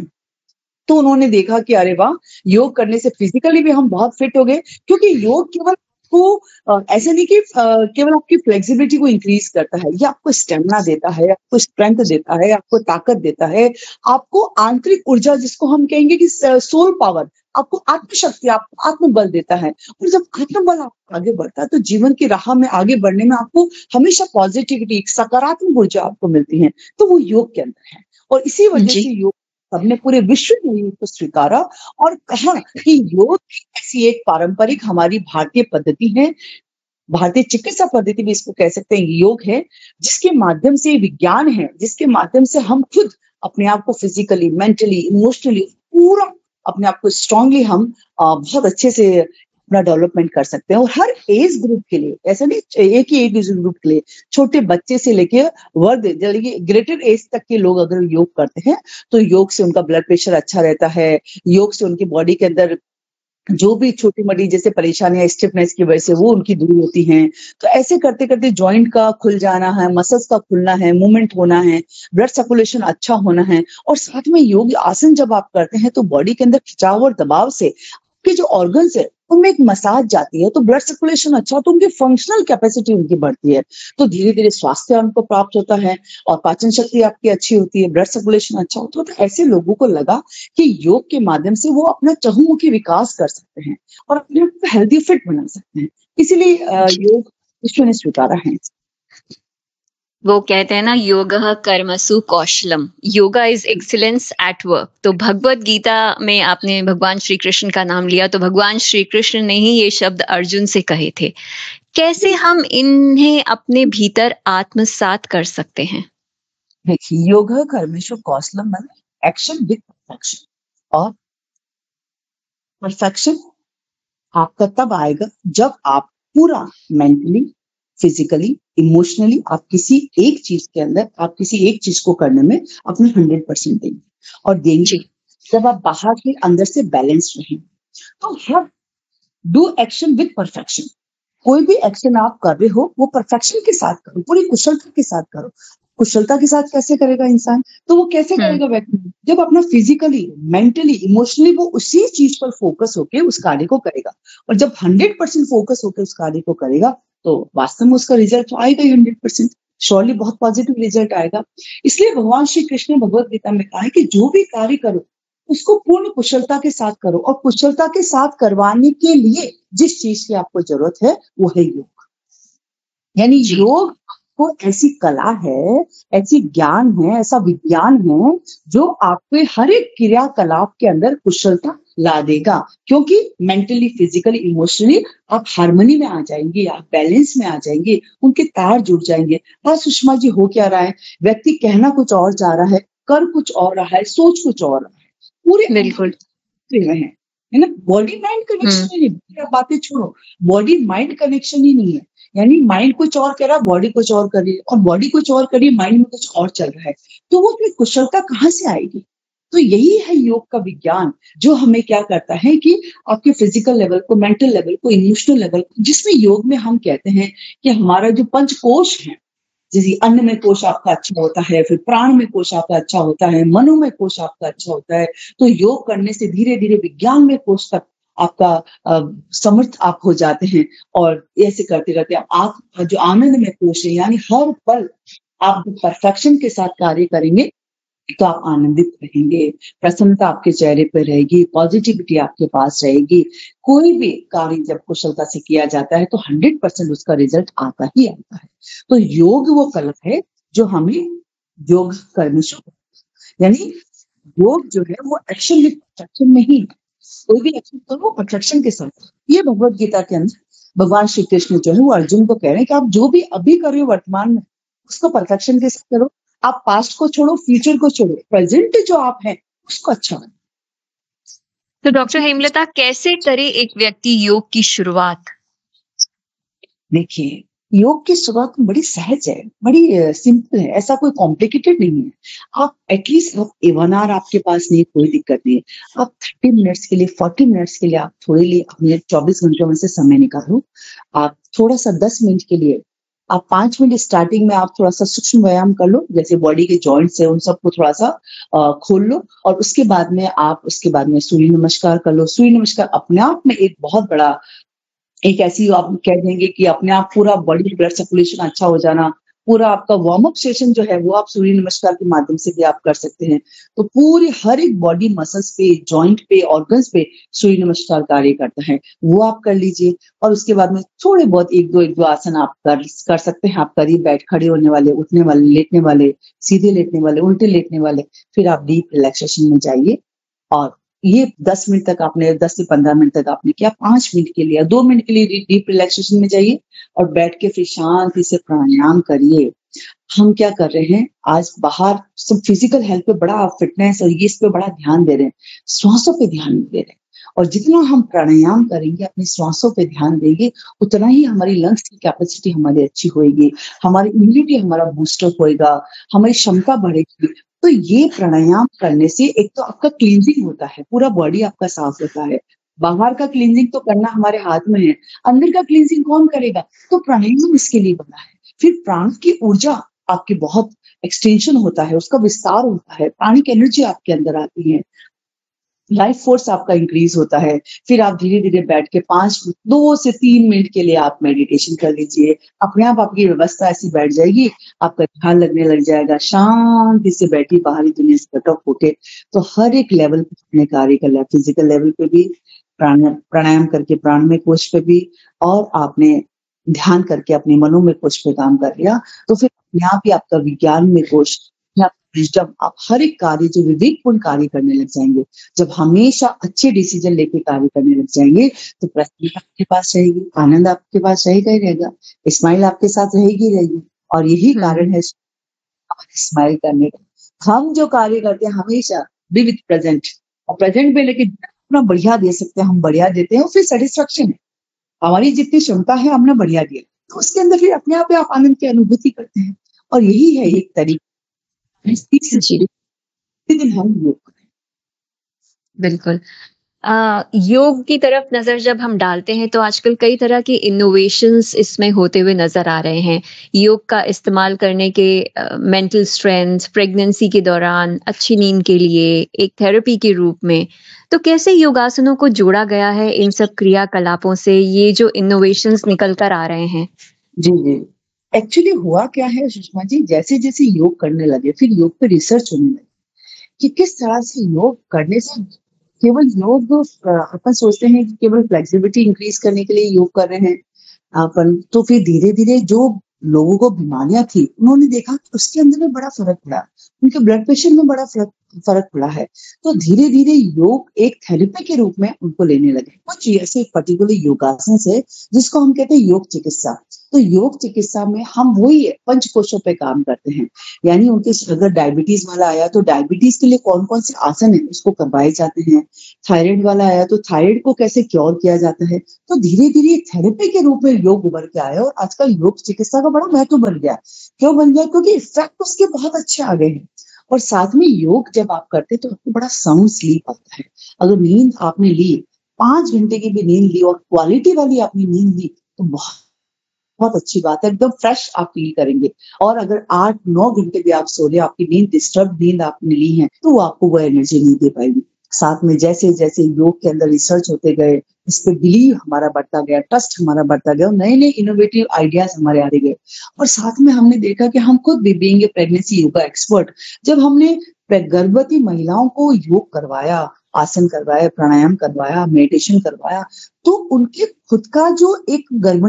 तो उन्होंने देखा कि अरे वाह! योग करने से फिजिकली भी हम बहुत फिट हो गए, क्योंकि योग केवल आपको ऐसा नहीं कि केवल आपकी फ्लेक्सिबिलिटी को इंक्रीज करता है, ये आपको स्टेमिना देता है, आपको स्ट्रेंथ देता है, आपको ताकत देता है, आपको आंतरिक ऊर्जा, जिसको हम कहेंगे कि सोल पावर, आपको आत्मशक्ति, आपको आत्मबल देता है। और जब आत्मबल आपको आगे बढ़ता है, तो जीवन की राह में आगे बढ़ने में आपको हमेशा पॉजिटिविटी, सकारात्मक ऊर्जा आपको मिलती है। तो वो योग के अंदर है, और इसी वजह जी। से योग, सबने पूरे विश्व में योग को स्वीकारा और कहा कि योग ऐसी एक पारंपरिक हमारी भारतीय पद्धति है, भारतीय चिकित्सा पद्धति भी इसको कह सकते हैं, योग है, जिसके माध्यम से विज्ञान है, जिसके माध्यम से हम खुद अपने आप को फिजिकली, मेंटली, इमोशनली पूरा अपने आप को स्ट्रांगली हम बहुत अच्छे से अपना डेवलपमेंट कर सकते हैं। और हर एज ग्रुप के लिए, ऐसा नहीं एक ही एज ग्रुप के लिए, छोटे बच्चे से लेके वर्ग, ग्रेटर एज तक के लोग अगर योग करते हैं, तो योग से उनका ब्लड प्रेशर अच्छा रहता है, योग से उनकी बॉडी के अंदर जो भी छोटी-मोटी जैसे परेशानियाँ स्टिफनेस की वजह से वो उनकी दूर होती हैं। तो ऐसे करते-करते जॉइंट का खुल जाना है, मसल्स का खुलना है, मूवमेंट होना है, ब्लड सर्कुलेशन अच्छा होना है, और साथ में योग आसन जब आप करते हैं, तो बॉडी के अंदर खिंचाव और दबाव से आपके जो ऑर्गन्स है, उनमें एक मसाज जाती है, तो ब्लड सर्कुलेशन अच्छा, तो उनकी फंक्शनल कैपेसिटी उनकी बढ़ती है। तो धीरे-धीरे स्वास्थ्य उनको प्राप्त होता है, और पाचन शक्ति आपकी अच्छी होती है, ब्लड सर्कुलेशन अच्छा होता है। तो ऐसे लोगों को लगा कि योग के माध्यम से वो अपना चहुमुखी विकास कर सकते हैं, और अपने आप को हेल्दी फिट बना सकते हैं। इसीलिए योग विश्व ने स्वीकारा है। वो कहते हैं ना, योगः कर्मसु कौशलम, yoga is excellence at work. तो भगवत गीता में आपने भगवान श्री कृष्ण का नाम लिया, तो भगवान श्री कृष्ण ने ही ये शब्द अर्जुन से कहे थे। कैसे हम इन्हें अपने भीतर आत्मसात कर सकते हैं? देखिए, योगः कर्मसु कौशलम मतलब एक्शन विद परफेक्शन, और परफेक्शन आपका तब आएगा जब आप पूरा मेंटली, फिजिकली, इमोशनली, आप किसी एक चीज के अंदर, आप किसी एक चीज को करने में अपने 100% देंगे, और देंगे जी। जब आप बाहर से अंदर से बैलेंस रहेंगे। तो her do action with perfection, कोई भी एक्शन आप कर रहे हो, वो परफेक्शन के साथ करो, पूरी कुशलता के साथ करो। कुशलता के साथ कैसे करेगा इंसान? तो वो कैसे हुँ। करेगा व्यक्ति? जब अपना फिजिकली, मेंटली, इमोशनली वो उसी चीज पर फोकस होके उस कार्य को करेगा, और जब 100% फोकस होके उस कार्य को करेगा, तो वास्तव में उसका रिजल्ट तो आएगा ही 100%, श्योरली बहुत पॉजिटिव रिजल्ट आएगा। इसलिए भगवान श्री कृष्ण ने भगवत गीता में कहा है कि जो भी कार्य करो, उसको पूर्ण कुशलता के साथ करो, और कुशलता के साथ करवाने के लिए जिस चीज की आपको जरूरत है, वो है योग। यानी जी। योग को ऐसी कला है, ऐसी ज्ञान है, ऐसा विज्ञान है, जो आपके हर एक क्रियाकलाप के अंदर कुशलता ला देगा, क्योंकि मेंटली, फिजिकली, इमोशनली आप हार्मनी में आ जाएंगे, आप बैलेंस में आ जाएंगे, उनके तार जुड़ जाएंगे। हाँ सुषमा जी, हो क्या रहा है, व्यक्ति कहना कुछ और जा रहा है, कर कुछ और रहा है, सोच कुछ और रहा है, पूरे बिल्कुल। रहे हैं, है ना। बॉडी माइंड कनेक्शन ही नहीं, आप बातें छोड़ो, बॉडी माइंड कनेक्शन ही नहीं है। यानी माइंड कुछ और कह रहा, बॉडी कुछ और कर रही है, और बॉडी कुछ और कर रही है, माइंड में कुछ और चल रहा है। तो वो फिर कुशलता कहाँ से आएगी? तो यही है योग का विज्ञान, जो हमें क्या करता है कि आपके फिजिकल लेवल को, मेंटल लेवल को, इमोशनल लेवल को, जिसमें योग में हम कहते हैं कि हमारा जो पंचकोश है, जैसे अन्न में कोश आपका अच्छा होता है, फिर प्राण में कोश आपका अच्छा होता है, मनो में कोश आपका अच्छा होता है, तो योग करने से धीरे धीरे विज्ञान में कोश तक आपका समर्थ आप हो जाते हैं। और ऐसे करते करते आप जो आनंद में कोश है, यानी हर पल आप परफेक्शन के साथ कार्य करेंगे तो आप आनंदित रहेंगे, प्रसन्नता आपके चेहरे पर रहेगी, पॉजिटिविटी आपके पास रहेगी। कोई भी कार्य जब कुशलता से किया जाता है तो 100% उसका रिजल्ट आता ही आता है। तो योग वो कला है जो हमें योग करने शुरू, यानी योग जो है वो एक्शन विद परफेक्शन में ही, कोई भी एक्शन करो परफेक्शन के साथ। ये भगवत गीता के अंदर भगवान श्री कृष्ण जो है वो अर्जुन को कह रहे हैं कि आप जो भी अभी कर रहे हो वर्तमान में, उसको परफेक्शन के साथ करो। आप पास्ट को छोड़ो, फ्यूचर को छोड़ो, प्रेजेंट जो आप हैं उसको अच्छा बनाओ। तो डॉक्टर हेमलता, कैसे करे एक व्यक्ति योग की शुरुआत? देखिए, योग की शुरुआत बड़ी सहज है, बड़ी सिंपल है, ऐसा कोई कॉम्प्लिकेटेड नहीं है। आप एटलीस्ट आप A1R आपके पास नहीं, कोई दिक्कत नहीं है। आप 30 मिनट्स के लिए, 40 मिनट्स के लिए आप थोड़े लिए अपने 24 घंटों में से समय निकालो। आप थोड़ा सा 10 मिनट के लिए, आप 5 मिनट स्टार्टिंग में आप थोड़ा सा सूक्ष्म व्यायाम कर लो, जैसे बॉडी के जॉइंट्स है उन सबको थोड़ा सा खोल लो, और उसके बाद में सूर्य नमस्कार कर लो। सूर्य नमस्कार अपने आप में एक बहुत बड़ा, एक ऐसी आप कह देंगे कि अपने आप पूरा बॉडी ब्लड सर्कुलेशन अच्छा हो जाना, पूरा आपका वार्म अप सेशन जो है वो आप सूर्य नमस्कार के माध्यम से भी आप कर सकते हैं। तो पूरी हर एक बॉडी मसल्स पे, जॉइंट पे, ऑर्गन्स पे सूर्य नमस्कार कार्य करता है, वो आप कर लीजिए। और उसके बाद में थोड़े बहुत एक दो आसन आप कर सकते हैं। आप करिए, बैठ खड़े होने वाले, उठने वाले, लेटने वाले, सीधे लेटने वाले, उल्टे लेटने वाले। फिर आप डीप रिलैक्सेशन में जाइए, और ये 10 मिनट तक आपने, 10 से 15 मिनट तक आपने किया, 5 मिनट के लिए, 2 मिनट के लिए डीप रिलैक्सेशन में जाइए, और बैठ के फिर शांति से प्राणायाम करिए। हम क्या कर रहे हैं आज, बाहर सब फिजिकल हेल्थ पे बड़ा, फिटनेस और ये इस पे बड़ा ध्यान दे रहे हैं, श्वासों पे ध्यान नहीं दे रहे हैं। और जितना हम प्राणायाम करेंगे, अपनी श्वासों पे ध्यान देंगे, उतना ही हमारी लंग्स की कैपेसिटी हमारी अच्छी होगी, हमारी इम्यूनिटी हमारा बूस्टअप होएगा, हमारी क्षमता बढ़ेगी। तो ये प्राणायाम करने से एक तो आपका क्लींजिंग होता है, पूरा बॉडी आपका साफ होता है। बाहर का क्लींजिंग तो करना हमारे हाथ में है, अंदर का क्लींजिंग कौन करेगा? तो प्राणायाम इसके लिए बना है। फिर प्राण की ऊर्जा आपकी बहुत एक्सटेंशन होता है, उसका विस्तार होता है, प्राणिक एनर्जी आपके अंदर आती है, लाइफ फोर्स आपका इंक्रीज होता है। फिर आप धीरे धीरे बैठ के 2 से 3 मिनट के लिए आप मेडिटेशन कर लीजिए। अपने आप आपकी व्यवस्था ऐसी बैठ जाएगी, आपका ध्यान लगने लग जाएगा, शांति से बैठी, बाहरी दुनिया से कट ऑफ होके। तो हर एक लेवल पे अपने कार्य कर लिया, फिजिकल लेवल पे भी प्राणायाम करके प्राणमय कोश पे भी, और आपने ध्यान करके अपने मनोमय कोश पे काम कर लिया, तो फिर अपने आप ही आपका विज्ञान में कोश, विजडम, आप हर एक कार्य जो विवेकपूर्ण कार्य करने लग जाएंगे। जब हमेशा अच्छे डिसीजन लेके कार्य करने लग जाएंगे, तो प्रसन्नता आपके पास रहेगी, आनंद आपके पास रहेगा ही रहेगा, स्माइल आपके साथ रहेगी रहेगी। और यही कारण है स्माइल करने का। हम जो कार्य करते हैं हमेशा बी विद प्रेजेंट, और प्रेजेंट में लेके अपना बढ़िया दे सकते हैं, हम बढ़िया देते हैं, और फिर सेटिस्फेक्शन है, हमारी जितनी क्षमता है हमने बढ़िया दिया, तो उसके अंदर फिर अपने आप आप आनंद की अनुभूति करते हैं। और यही है एक तरीका दिन हम योग करें। बिल्कुल। योग की तरफ नजर जब हम डालते हैं तो आजकल कई तरह की इनोवेशंस इसमें होते हुए नजर आ रहे हैं। योग का इस्तेमाल करने के मेंटल स्ट्रेंथ, प्रेगनेंसी के दौरान, अच्छी नींद के लिए, एक थेरेपी के रूप में। तो कैसे योगासनों को जोड़ा गया है इन सब क्रियाकलापों से, ये जो इनोवेशंस निकल कर आ रहे हैं? जी जी, एक्चुअली हुआ क्या है सुषमा जी, जैसे जैसे योग करने लगे, फिर योग पे रिसर्च होने लगी कि किस तरह से योग करने से, केवल योग अपन सोचते हैं कि केवल फ्लेक्सिबिलिटी इंक्रीज करने के लिए योग कर रहे हैं अपन, तो फिर धीरे धीरे जो लोगों को बीमारियां थी, उन्होंने देखा कि उसके अंदर में बड़ा फर्क पड़ा, उनके ब्लड प्रेशर में बड़ा फर्क फर्क पड़ा है। तो धीरे-धीरे योग एक थेरेपी के रूप में उनको लेने लगे। कुछ ऐसे पर्टिकुलर योगासन है जिसको हम कहते हैं योग चिकित्सा। तो योग चिकित्सा में हम वही पंचकोशों पे काम करते हैं। यानी उनके अगर डायबिटीज वाला आया तो डायबिटीज के लिए कौन-कौन से आसन है उसको करवाए जाते हैं। थायराइड वाला आया तो थायराइड को कैसे क्योर किया जाता है। तो धीरे-धीरे थेरेपी के रूप में योग उभर के आया और आजकल योग चिकित्सा का बड़ा महत्व बन गया है। क्यों बन गया? क्योंकि इफेक्ट उसके बहुत अच्छे आ गए हैं। और साथ में योग जब आप करते हैं तो आपको बड़ा साउंड स्लीप आता है। अगर नींद आपने ली, 5 घंटे की भी नींद ली और क्वालिटी वाली आपने नींद ली तो बहुत बहुत अच्छी बात है, एकदम फ्रेश आप फील करेंगे। और अगर 8-9 घंटे भी आप सो रहे हो, आपकी नींद डिस्टर्ब नींद आपने ली है, तो वो आपको वो एनर्जी नहीं दे पाएगी। साथ में जैसे-जैसे योग के अंदर रिसर्च होते गए, इस पे बिलीव हमारा बढ़ता गया, ट्रस्ट हमारा बढ़ता गया और नए-नए इनोवेटिव आइडियाज़ हमारे आते गए। और साथ में हमने देखा कि हम खुद भी being a pregnancy yoga expert, जब हमने गर्भवती महिलाओं को योग करवाया, आसन करवाया, प्राणायाम करवाया, मेडिटेशन करवाया, तो उनके खुद का जो एक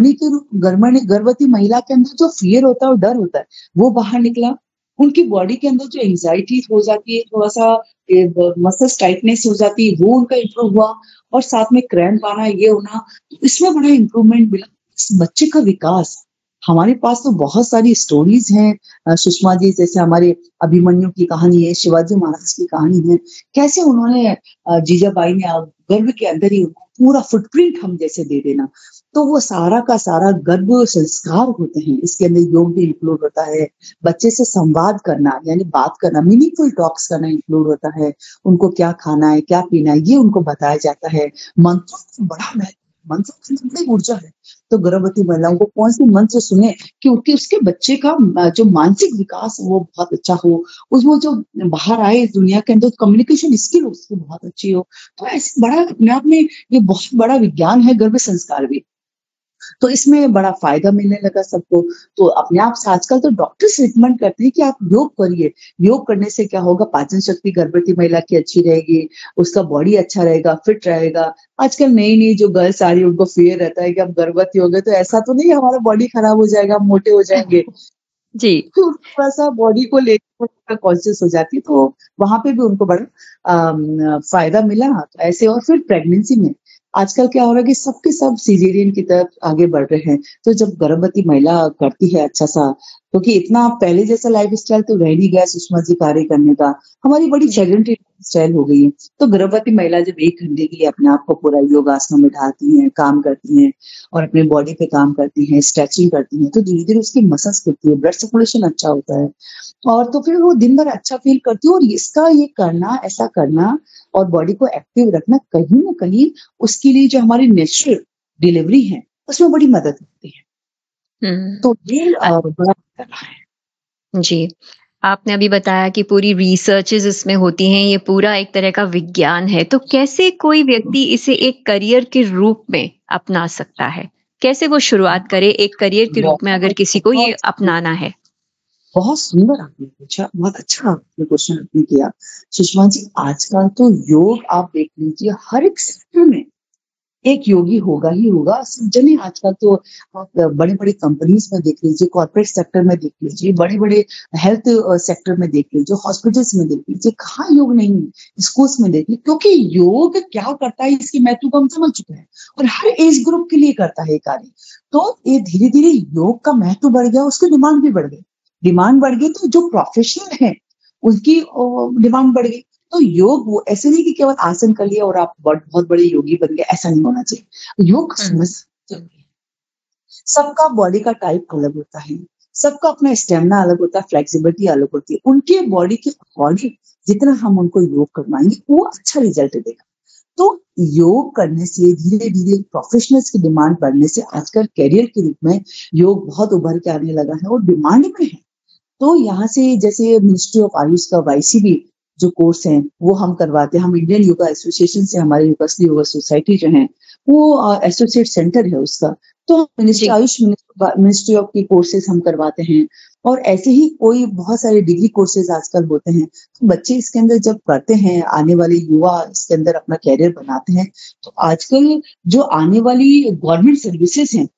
गर्भवती महिला के अंदर जो फ़ियर होता है और डर होता है, वो बाहर निकला। उनकी बॉडी के अंदर जो एंग्ज़ायटी हो जाती है, थोड़ा-सा मसल्स टाइटनेस हो जाती है, वो उनका इम्प्रूव हुआ और साथ में क्रैम्प आना, ये होना, तो इसमें बड़ा इम्प्रूवमेंट मिला। इस बच्चे का विकास, हमारे पास तो बहुत सारी स्टोरीज़ हैं सुषमा जी, जैसे हमारे अभिमन्यु की कहानी है, शिवाजी महाराज की कहानी है, कैसे उन्होंने जीजाबाई ने गर्भ के अंदर ही उनको पूरा फुटप्रिंट हम जैसे दे देना। तो वो सारा का सारा गर्भ संस्कार होते हैं, इसके अंदर योग भी इंक्लूड होता है। बच्चे से संवाद करना यानी बात करना, मीनिंगफुल टॉक्स करना इंक्लूड होता है। उनको क्या खाना है, क्या पीना है, ये उनको बताया जाता है। मंत्रों का बड़ा महत्व, मंत्रों के अंदर बड़ी ऊर्जा है। तो गर्भवती महिलाओं को कौन से मंत्र सुने कि उसके बच्चे का जो मानसिक विकास वो बहुत अच्छा हो, उसमें जो बाहर आए इस दुनिया के अंदर कम्युनिकेशन स्किल उसकी बहुत अच्छी हो। तो ऐसे बड़ा अपने आप में ये बहुत बड़ा विज्ञान है गर्भ संस्कार भी। तो इसमें बड़ा फ़ायदा मिलने लगा सबको। तो अपने आप से आजकल तो डॉक्टर्स रिकमेंड करते हैं कि आप योग करिए। योग करने से क्या होगा, पाचन शक्ति गर्भवती महिला की अच्छी रहेगी, उसका बॉडी अच्छा रहेगा, फिट रहेगा। आजकल नई-नई जो गर्ल्स आ रही है उनको फ़ियर रहता है कि अब गर्भवती हो गए तो ऐसा तो नहीं हमारा बॉडी खराब हो जाएगा, हम मोटे हो जाएँगे। जी। तो थोड़ा-सा बॉडी को लेकर थोड़ा कॉन्शियस हो जाती है, तो वहाँ पे भी उनको बड़ा फ़ायदा मिला। तो ऐसे और फिर प्रेगनेंसी में आजकल क्या हो रहा है कि सबके सब सिज़ेरियन की तरफ आगे बढ़ रहे हैं। तो जब गर्भवती महिला करती है अच्छा-सा, क्योंकि इतना पहले जैसा लाइफ़स्टाइल तो रह नहीं गया सुषमा जी कार्य करने का, हमारी बड़ी जी। सेडेंटरी स्टाइल हो गई है। तो गर्भवती महिला जब 1 घंटे के लिए अपने आप को पूरा योगासनों में ढालती हैं, काम करती हैं और अपनी बॉडी पे काम करती हैं, स्ट्रेचिंग करती हैं, तो धीरे-धीरे उसकी मसल्स खुलती है, ब्लड सर्कुलेशन अच्छा होता है। और तो फिर वो दिन भर अच्छा फ़ील करती है और इसका ये करना, ऐसा करना और बॉडी को एक्टिव रखना कहीं न कहीं उसके लिए जो हमारी नेचुरल डिलीवरी है, उसमें बड़ी मदद मिलती है। हुँ। तो ये बड़ा रहा है। जी। आपने अभी बताया कि पूरी रिसर्चेज़ इसमें होती हैं, ये पूरा एक तरह का विज्ञान है। तो कैसे कोई व्यक्ति इसे एक करियर के रूप में अपना सकता है? कैसे वो शुरुआत करे एक करियर के रूप में अगर बहुत, किसी को ये बहुत अपनाना है? बहुत सुंदर आपने पूछा, बहुत अच्छा आपने क्वेश्चन आपने किया। सुषमा जी, आजकल तो योग आप देख लीजिए हर एक सेक्टर में एक योगी होगा ही होगा। सब जने आजकल तो आप बड़े-बड़े कंपनीज़ में देख लीजिए, कॉर्पोरेट सेक्टर में देख लीजिए, बड़े-बड़े हेल्थ सेक्टर में देख लीजिए, हॉस्पिटल्स में देख लीजिए, कहाँ योग नहीं है? स्कूल्स में देखिए, क्योंकि योग क्या करता है इसकी महत्व को हम समझ चुके हैं और हर एज ग्रुप के लिए करता है ये कार्य। तो ये धीरे-धीरे योग का महत्व बढ़ गया, उसकी डिमांड भी बढ़ गई। डिमांड बढ़ गई तो जो प्रोफेशनल हैं, उनकी डिमांड बढ़ गई। तो योग वो ऐसे नहीं कि केवल आसन कर लिया और आप बहुत बड़े योगी बन गए, ऐसा नहीं होना चाहिए। योग हुँ। समझ जरूरी है। सबका बॉडी का टाइप अलग होता है, सबका अपना स्टेमिना अलग होता है, फ्लेक्सिबिलिटी अलग होती है। उनके बॉडी के अकॉर्डिंग जितना हम उनको योग करवाएंगे वो अच्छा रिजल्ट देगा। तो योग करने से धीरे-धीरे प्रोफेशनल्स की डिमांड बढ़ने से आजकल करियर के रूप में योग बहुत उभर के आने लगा है और डिमांड में है। तो यहाँ से जैसे मिनिस्ट्री ऑफ आयुष का वाईसीबी जो कोर्स है वो हम करवाते हैं। हम इंडियन योगा एसोसिएशन से हमारे युगस्ली योगा सोसाइटी जो है वो एसोसिएट सेंटर है उसका। तो जी। मिनिस्ट्री ऑफ की कोर्सेज हम करवाते हैं और ऐसे ही कोई बहुत सारे डिग्री कोर्सेज आजकल होते हैं। तो बच्चे इसके अंदर जब करते हैं, आने वाले युवा इसके अंदर अपना करियर बनाते हैं, तो आजकल जो आने वाली गवर्नमेंट सर्विसेज हैं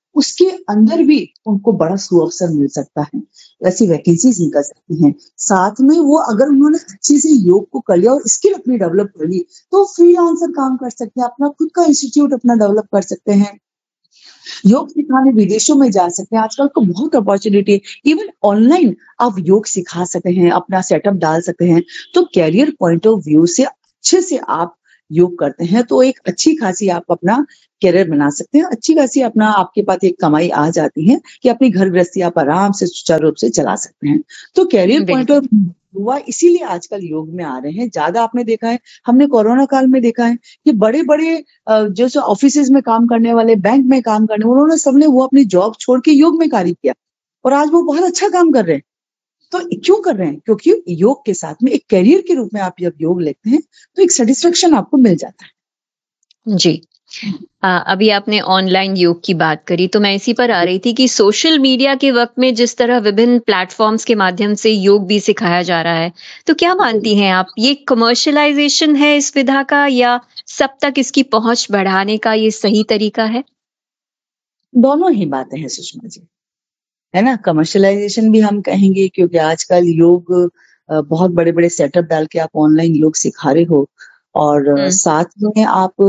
उसके अंदर भी उनको बड़ा सुअवसर मिल सकता है, ऐसी वैकेंसीज निकल सकती हैं। साथ में वो अगर उन्होंने अच्छे से योग को कर लिया और स्किल अपनी डेवलप कर ली, तो फ्रीलांसर काम कर सकते हैं, अपना खुद का इंस्टीट्यूट अपना डेवलप कर सकते हैं, योग सिखाने विदेशों में जा सकते हैं। आजकल तो बहुत अपॉर्चुनिटी है, इवन ऑनलाइन आप योग सिखा सकते हैं, अपना सेटअप डाल सकते हैं। तो कैरियर पॉइंट ऑफ व्यू से अच्छे से आप योग करते हैं तो एक अच्छी खासी आप अपना कैरियर बना सकते हैं, अच्छी खासी अपना आपके पास एक कमाई आ जाती है कि अपनी घर गृहस्थी आप आराम से सुचारू रूप से चला सकते हैं। तो कैरियर पॉइंट ऑफ हुआ इसीलिए आजकल योग में आ रहे हैं ज्यादा। आपने देखा है, हमने कोरोना काल में देखा है कि बड़े बड़े जैसे ऑफिसेज में काम करने वाले, बैंक में काम करने, उन्होंने सबने वो अपनी जॉब छोड़ के योग में कार्य किया और आज वो बहुत अच्छा काम कर रहे हैं। तो क्यों कर रहे हैं? क्योंकि योग के साथ में एक करियर के रूप में आप जब योग लेते हैं तो एक सेटिस्फेक्शन आपको मिल जाता है। जी। अभी आपने ऑनलाइन योग की बात करी तो मैं इसी पर आ रही थी कि सोशल मीडिया के वक्त में जिस तरह विभिन्न प्लेटफॉर्म्स के माध्यम से योग भी सिखाया जा रहा है, तो क्या मानती हैं आप ये कमर्शियलाइजेशन है इस विधा का या सब तक इसकी पहुंच बढ़ाने का ये सही तरीका है? दोनों ही बातें हैं सुषमा जी, है ना। कमर्शियलाइजेशन भी हम कहेंगे क्योंकि आजकल योग बहुत बड़े बड़े सेटअप डाल के आप ऑनलाइन योग सिखा रहे हो और साथ में आप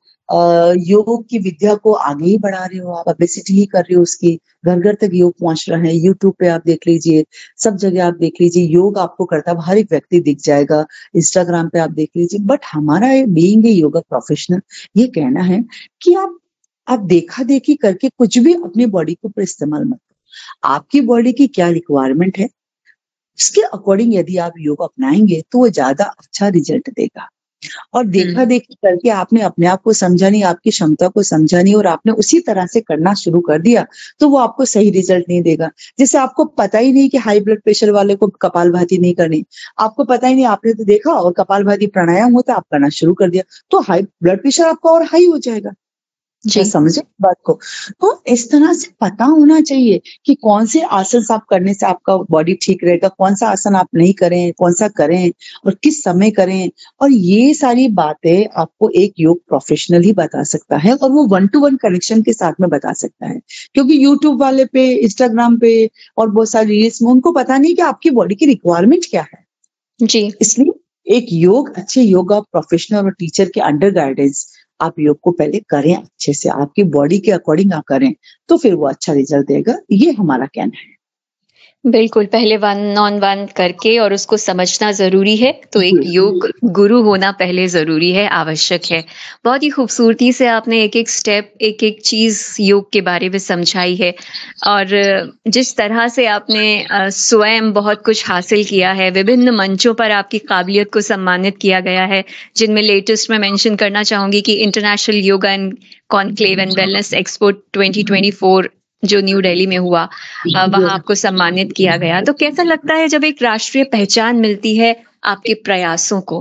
योग की विद्या को आगे ही बढ़ा रहे हो, आप पब्लिसिटी ही कर रहे हो उसकी, घर घर तक योग पहुंच रहा है। यूट्यूब पे आप देख लीजिए, सब जगह आप देख लीजिए योग आपको करता है हर एक व्यक्ति दिख जाएगा, इंस्टाग्राम पे आप देख लीजिए। बट हमारा बीइंग ए योगा प्रोफेशनल ये कहना है कि आप देखा देखी करके कुछ भी अपनी बॉडी को पर इस्तेमाल मत करो। आपकी बॉडी की क्या रिक्वायरमेंट है उसके अकॉर्डिंग यदि आप योग अपनाएंगे तो वो ज्यादा अच्छा रिजल्ट देगा। और देखा देखी करके आपने अपने आप को समझा नहीं, आपकी क्षमता को समझा नहीं और आपने उसी तरह से करना शुरू कर दिया तो वो आपको सही रिजल्ट नहीं देगा। जैसे आपको पता ही नहीं कि हाई ब्लड प्रेशर वाले को कपालभाति नहीं करनी, आपको पता ही नहीं, आपने तो देखा और कपालभाति प्राणायाम होता आप करना शुरू कर दिया तो हाई ब्लड प्रेशर आपका और हाई हो जाएगा। क्या समझे बात को? तो इस तरह से पता होना चाहिए कि कौन से आसन आप करने से आपका बॉडी ठीक रहेगा, कौन सा आसन आप नहीं करें, कौन सा करें और किस समय करें। और ये सारी बातें आपको एक योग प्रोफेशनल ही बता सकता है और वो 1 to 1 कनेक्शन के साथ में बता सकता है। क्योंकि यूट्यूब वाले पे, इंस्टाग्राम पे और बहुत सारी रील्स में उनको पता नहीं कि आपकी बॉडी की रिक्वायरमेंट क्या है। जी। इसलिए एक अच्छे योगा प्रोफेशनल और टीचर के अंडर गाइडेंस आप योग को पहले करें अच्छे से, आपकी बॉडी के अकॉर्डिंग आप करें तो फिर वो अच्छा रिजल्ट देगा, ये हमारा कहना है। बिल्कुल, पहले 1 on 1 करके और उसको समझना ज़रूरी है, तो एक योग गुरु होना पहले ज़रूरी है, आवश्यक है। बहुत ही खूबसूरती से आपने एक-एक स्टेप, एक-एक चीज़ योग के बारे में समझाई है और जिस तरह से आपने स्वयं बहुत कुछ हासिल किया है, विभिन्न मंचों पर आपकी काबिलियत को सम्मानित किया गया है, जिनमें लेटेस्ट मैं मेंशन करना चाहूँगी कि international yoga and conclave and wellness expo 2024 जो न्यू दिल्ली में हुआ, वहां आपको सम्मानित किया गया। तो कैसा लगता है जब एक राष्ट्रीय पहचान मिलती है आपके प्रयासों को?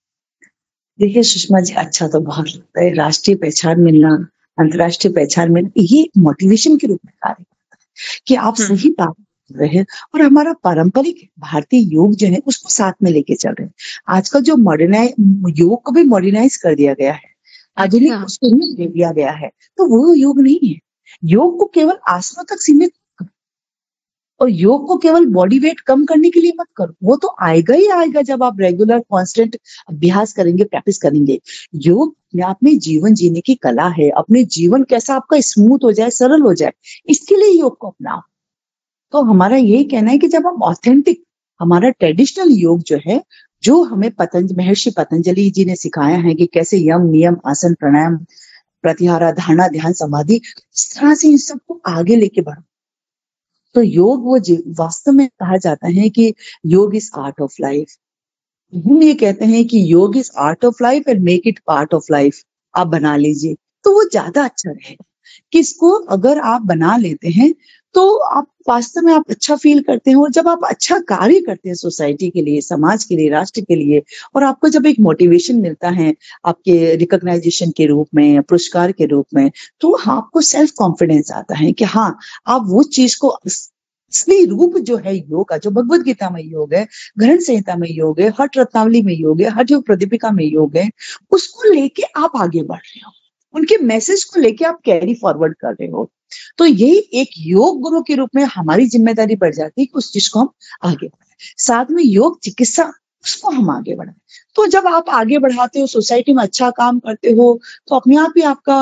देखिए सुषमा जी, अच्छा तो बहुत लगता है। राष्ट्रीय पहचान मिलना, अंतर्राष्ट्रीय पहचान मिलना, ये मोटिवेशन के रूप में कार्य करता है कि आप सही बात कर रहे हैं और हमारा पारंपरिक भारतीय योग जो है उसको साथ में लेके चल रहे हैं। आजकल जो योग को भी मॉडर्नाइज कर दिया गया है, आधुनिक उसको दे दिया गया है, तो वो योग नहीं है। योग को केवल आसनों तक सीमित मत करो और योग को केवल बॉडी वेट कम करने के लिए मत करो, वो तो आएगा ही आएगा जब आप रेगुलर कांस्टेंट अभ्यास करेंगे, प्रैक्टिस करेंगे। योग अपने आप में जीवन जीने की कला है, अपने जीवन कैसा आपका स्मूथ हो जाए, सरल हो जाए, इसके लिए योग को अपनाओ। तो हमारा यही कहना है कि जब हम ऑथेंटिक, हमारा ट्रेडिशनल योग जो है, जो हमें महर्षि पतंजलि जी ने सिखाया है कि कैसे यम, नियम, आसन, प्राणायाम, प्रत्याहार, धारणा, ध्यान, समाधि, इस तरह से इन सबको आगे लेके बढ़ो। तो योग वो वास्तव में कहा जाता है कि योग इज आर्ट ऑफ लाइफ। हम ये कहते हैं कि योग is art of life and make it part of life. आप बना लीजिए तो वो ज्यादा अच्छा रहेगा। किसको अगर आप बना लेते हैं तो आप वास्तव में आप अच्छा फील करते हैं और जब आप अच्छा कार्य करते हैं सोसाइटी के लिए, समाज के लिए, राष्ट्र के लिए, और आपको जब एक मोटिवेशन मिलता है आपके रिकॉग्नाइजेशन के रूप में, पुरस्कार के रूप में, तो आपको सेल्फ कॉन्फिडेंस आता है कि हाँ, आप वो चीज को असली रूप जो है योग का, जो भगवत गीता में योग है, ग्रंथ संहिता में योग है, हठ रत्नावली में योग है, हठ योग प्रदीपिका में योग है, उसको लेके आप आगे बढ़ रहे हो, उनके मैसेज को लेके आप कैरी फॉरवर्ड कर रहे हो। तो ये एक योग गुरु के रूप में हमारी जिम्मेदारी बढ़ जाती है कि उस चीज को हम आगे बढ़ाएं। साथ में योग चिकित्सा उसको हम आगे बढ़ाएं। तो जब आप आगे बढ़ाते हो, सोसाइटी में अच्छा काम करते हो, तो अपने आप ही आपका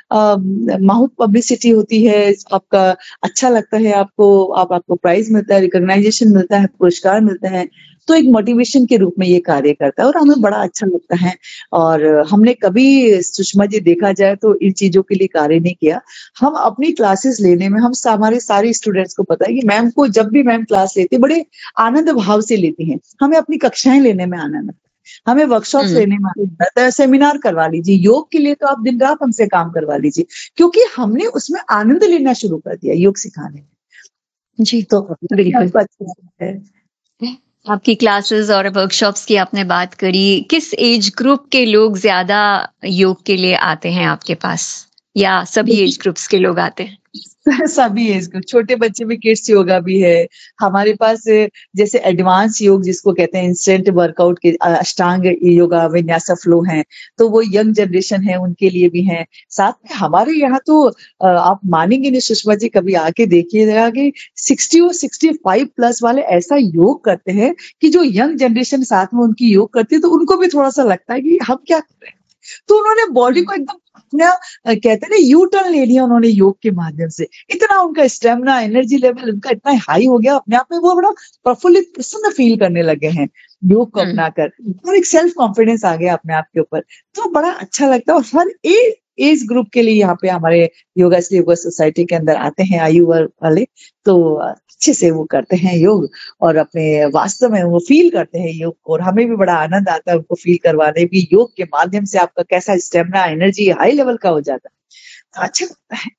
माउथ पब्लिसिटी होती है, आपका अच्छा लगता है, आपको प्राइज मिलता है, रिकॉग्नाइजेशन मिलता है, पुरस्कार मिलते हैं। तो एक मोटिवेशन के रूप में ये कार्य करता है और हमें बड़ा अच्छा लगता है। और हमने कभी, सुषमा जी, देखा जाए तो इन चीजों के लिए कार्य नहीं किया। हम अपनी क्लासेस लेने में, हमारे सारे स्टूडेंट्स को पता है कि मैम को, जब भी मैम क्लास लेती है, बड़े आनंद भाव से लेती हैं। हमें अपनी कक्षाएं लेने में आनंद आता है, हमें वर्कशॉप्स लेने में आनंद आता है। सेमिनार करवा लीजिए, योग के लिए तो आप दिन रात हमसे काम करवा लीजिए, क्योंकि हमने उसमें आनंद लेना शुरू कर दिया योग सिखाने में। जी, तो बिल्कुल। आपको अच्छा लगता है। आपकी क्लासेस और वर्कशॉप्स की आपने बात करी, किस एज ग्रुप के लोग ज्यादा योग के लिए आते हैं आपके पास, या सभी एज ग्रुप्स के लोग आते हैं? सभी एज ग्रुप, छोटे बच्चे में किड्स योगा भी है हमारे पास, जैसे एडवांस योग जिसको कहते हैं, इंस्टेंट वर्कआउट के अष्टांग योगा, विन्यासा फ्लो हैं, तो वो यंग जनरेशन है उनके लिए भी हैं। साथ में हमारे यहाँ तो आप मानेंगे नहीं सुषमा जी, कभी आके देखिएगा कि 60 और 65 प्लस वाले ऐसा योग करते हैं कि जो यंग जनरेशन साथ में उनकी योग करती है, तो उनको भी थोड़ा सा लगता है कि हम क्या कर रहे हैं। तो उन्होंने बॉडी को एकदम अपना, कहते हैं ना, यू टर्न ले लिया उन्होंने योग के माध्यम से। इतना उनका स्टेमिना, एनर्जी लेवल उनका इतना हाई हो गया अपने आप में, वो बड़ा प्रफुल्लित, प्रसन्न फील करने लगे हैं योग को अपनाकर, और एक सेल्फ कॉन्फिडेंस आ गया अपने आप के ऊपर। तो बड़ा अच्छा लगता है। और हर एज ग्रुप के लिए यहाँ पे हमारे योगा सोसाइटी के अंदर आते हैं आयु वर्ग वाले, तो अच्छे से वो करते हैं योग, और अपने वास्तव में वो फील करते हैं योग को, और हमें भी बड़ा आनंद आता है उनको फील करवाने भी। योग के माध्यम से आपका कैसा स्टेमिना, एनर्जी हाई लेवल का हो जाता है, तो अच्छा लगता है।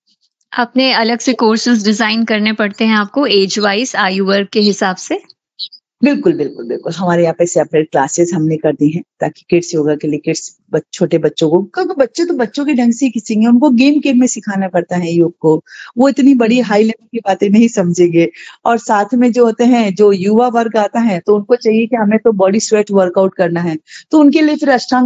आपने अलग से कोर्सेज डिजाइन करने पड़ते हैं आपको एज वाइज, आयु वर्ग के हिसाब से? बिल्कुल, बिल्कुल, बिल्कुल। हमारे यहाँ पे सेपरेट क्लासेस हमने कर दी हैं, ताकि किड्स योगा के लिए, छोटे बच्चों को, क्योंकि बच्चे तो बच्चों के ढंग से ही सीखेंगे, उनको गेम में सिखाना पड़ता है योग को। वो इतनी बड़ी हाई लेवल की बातें नहीं समझेंगे। और साथ में जो होते हैं, जो युवा वर्ग आता है, तो उनको चाहिए कि हमें तो बॉडी स्वेट वर्कआउट करना है, तो उनके लिए फिर अष्टांग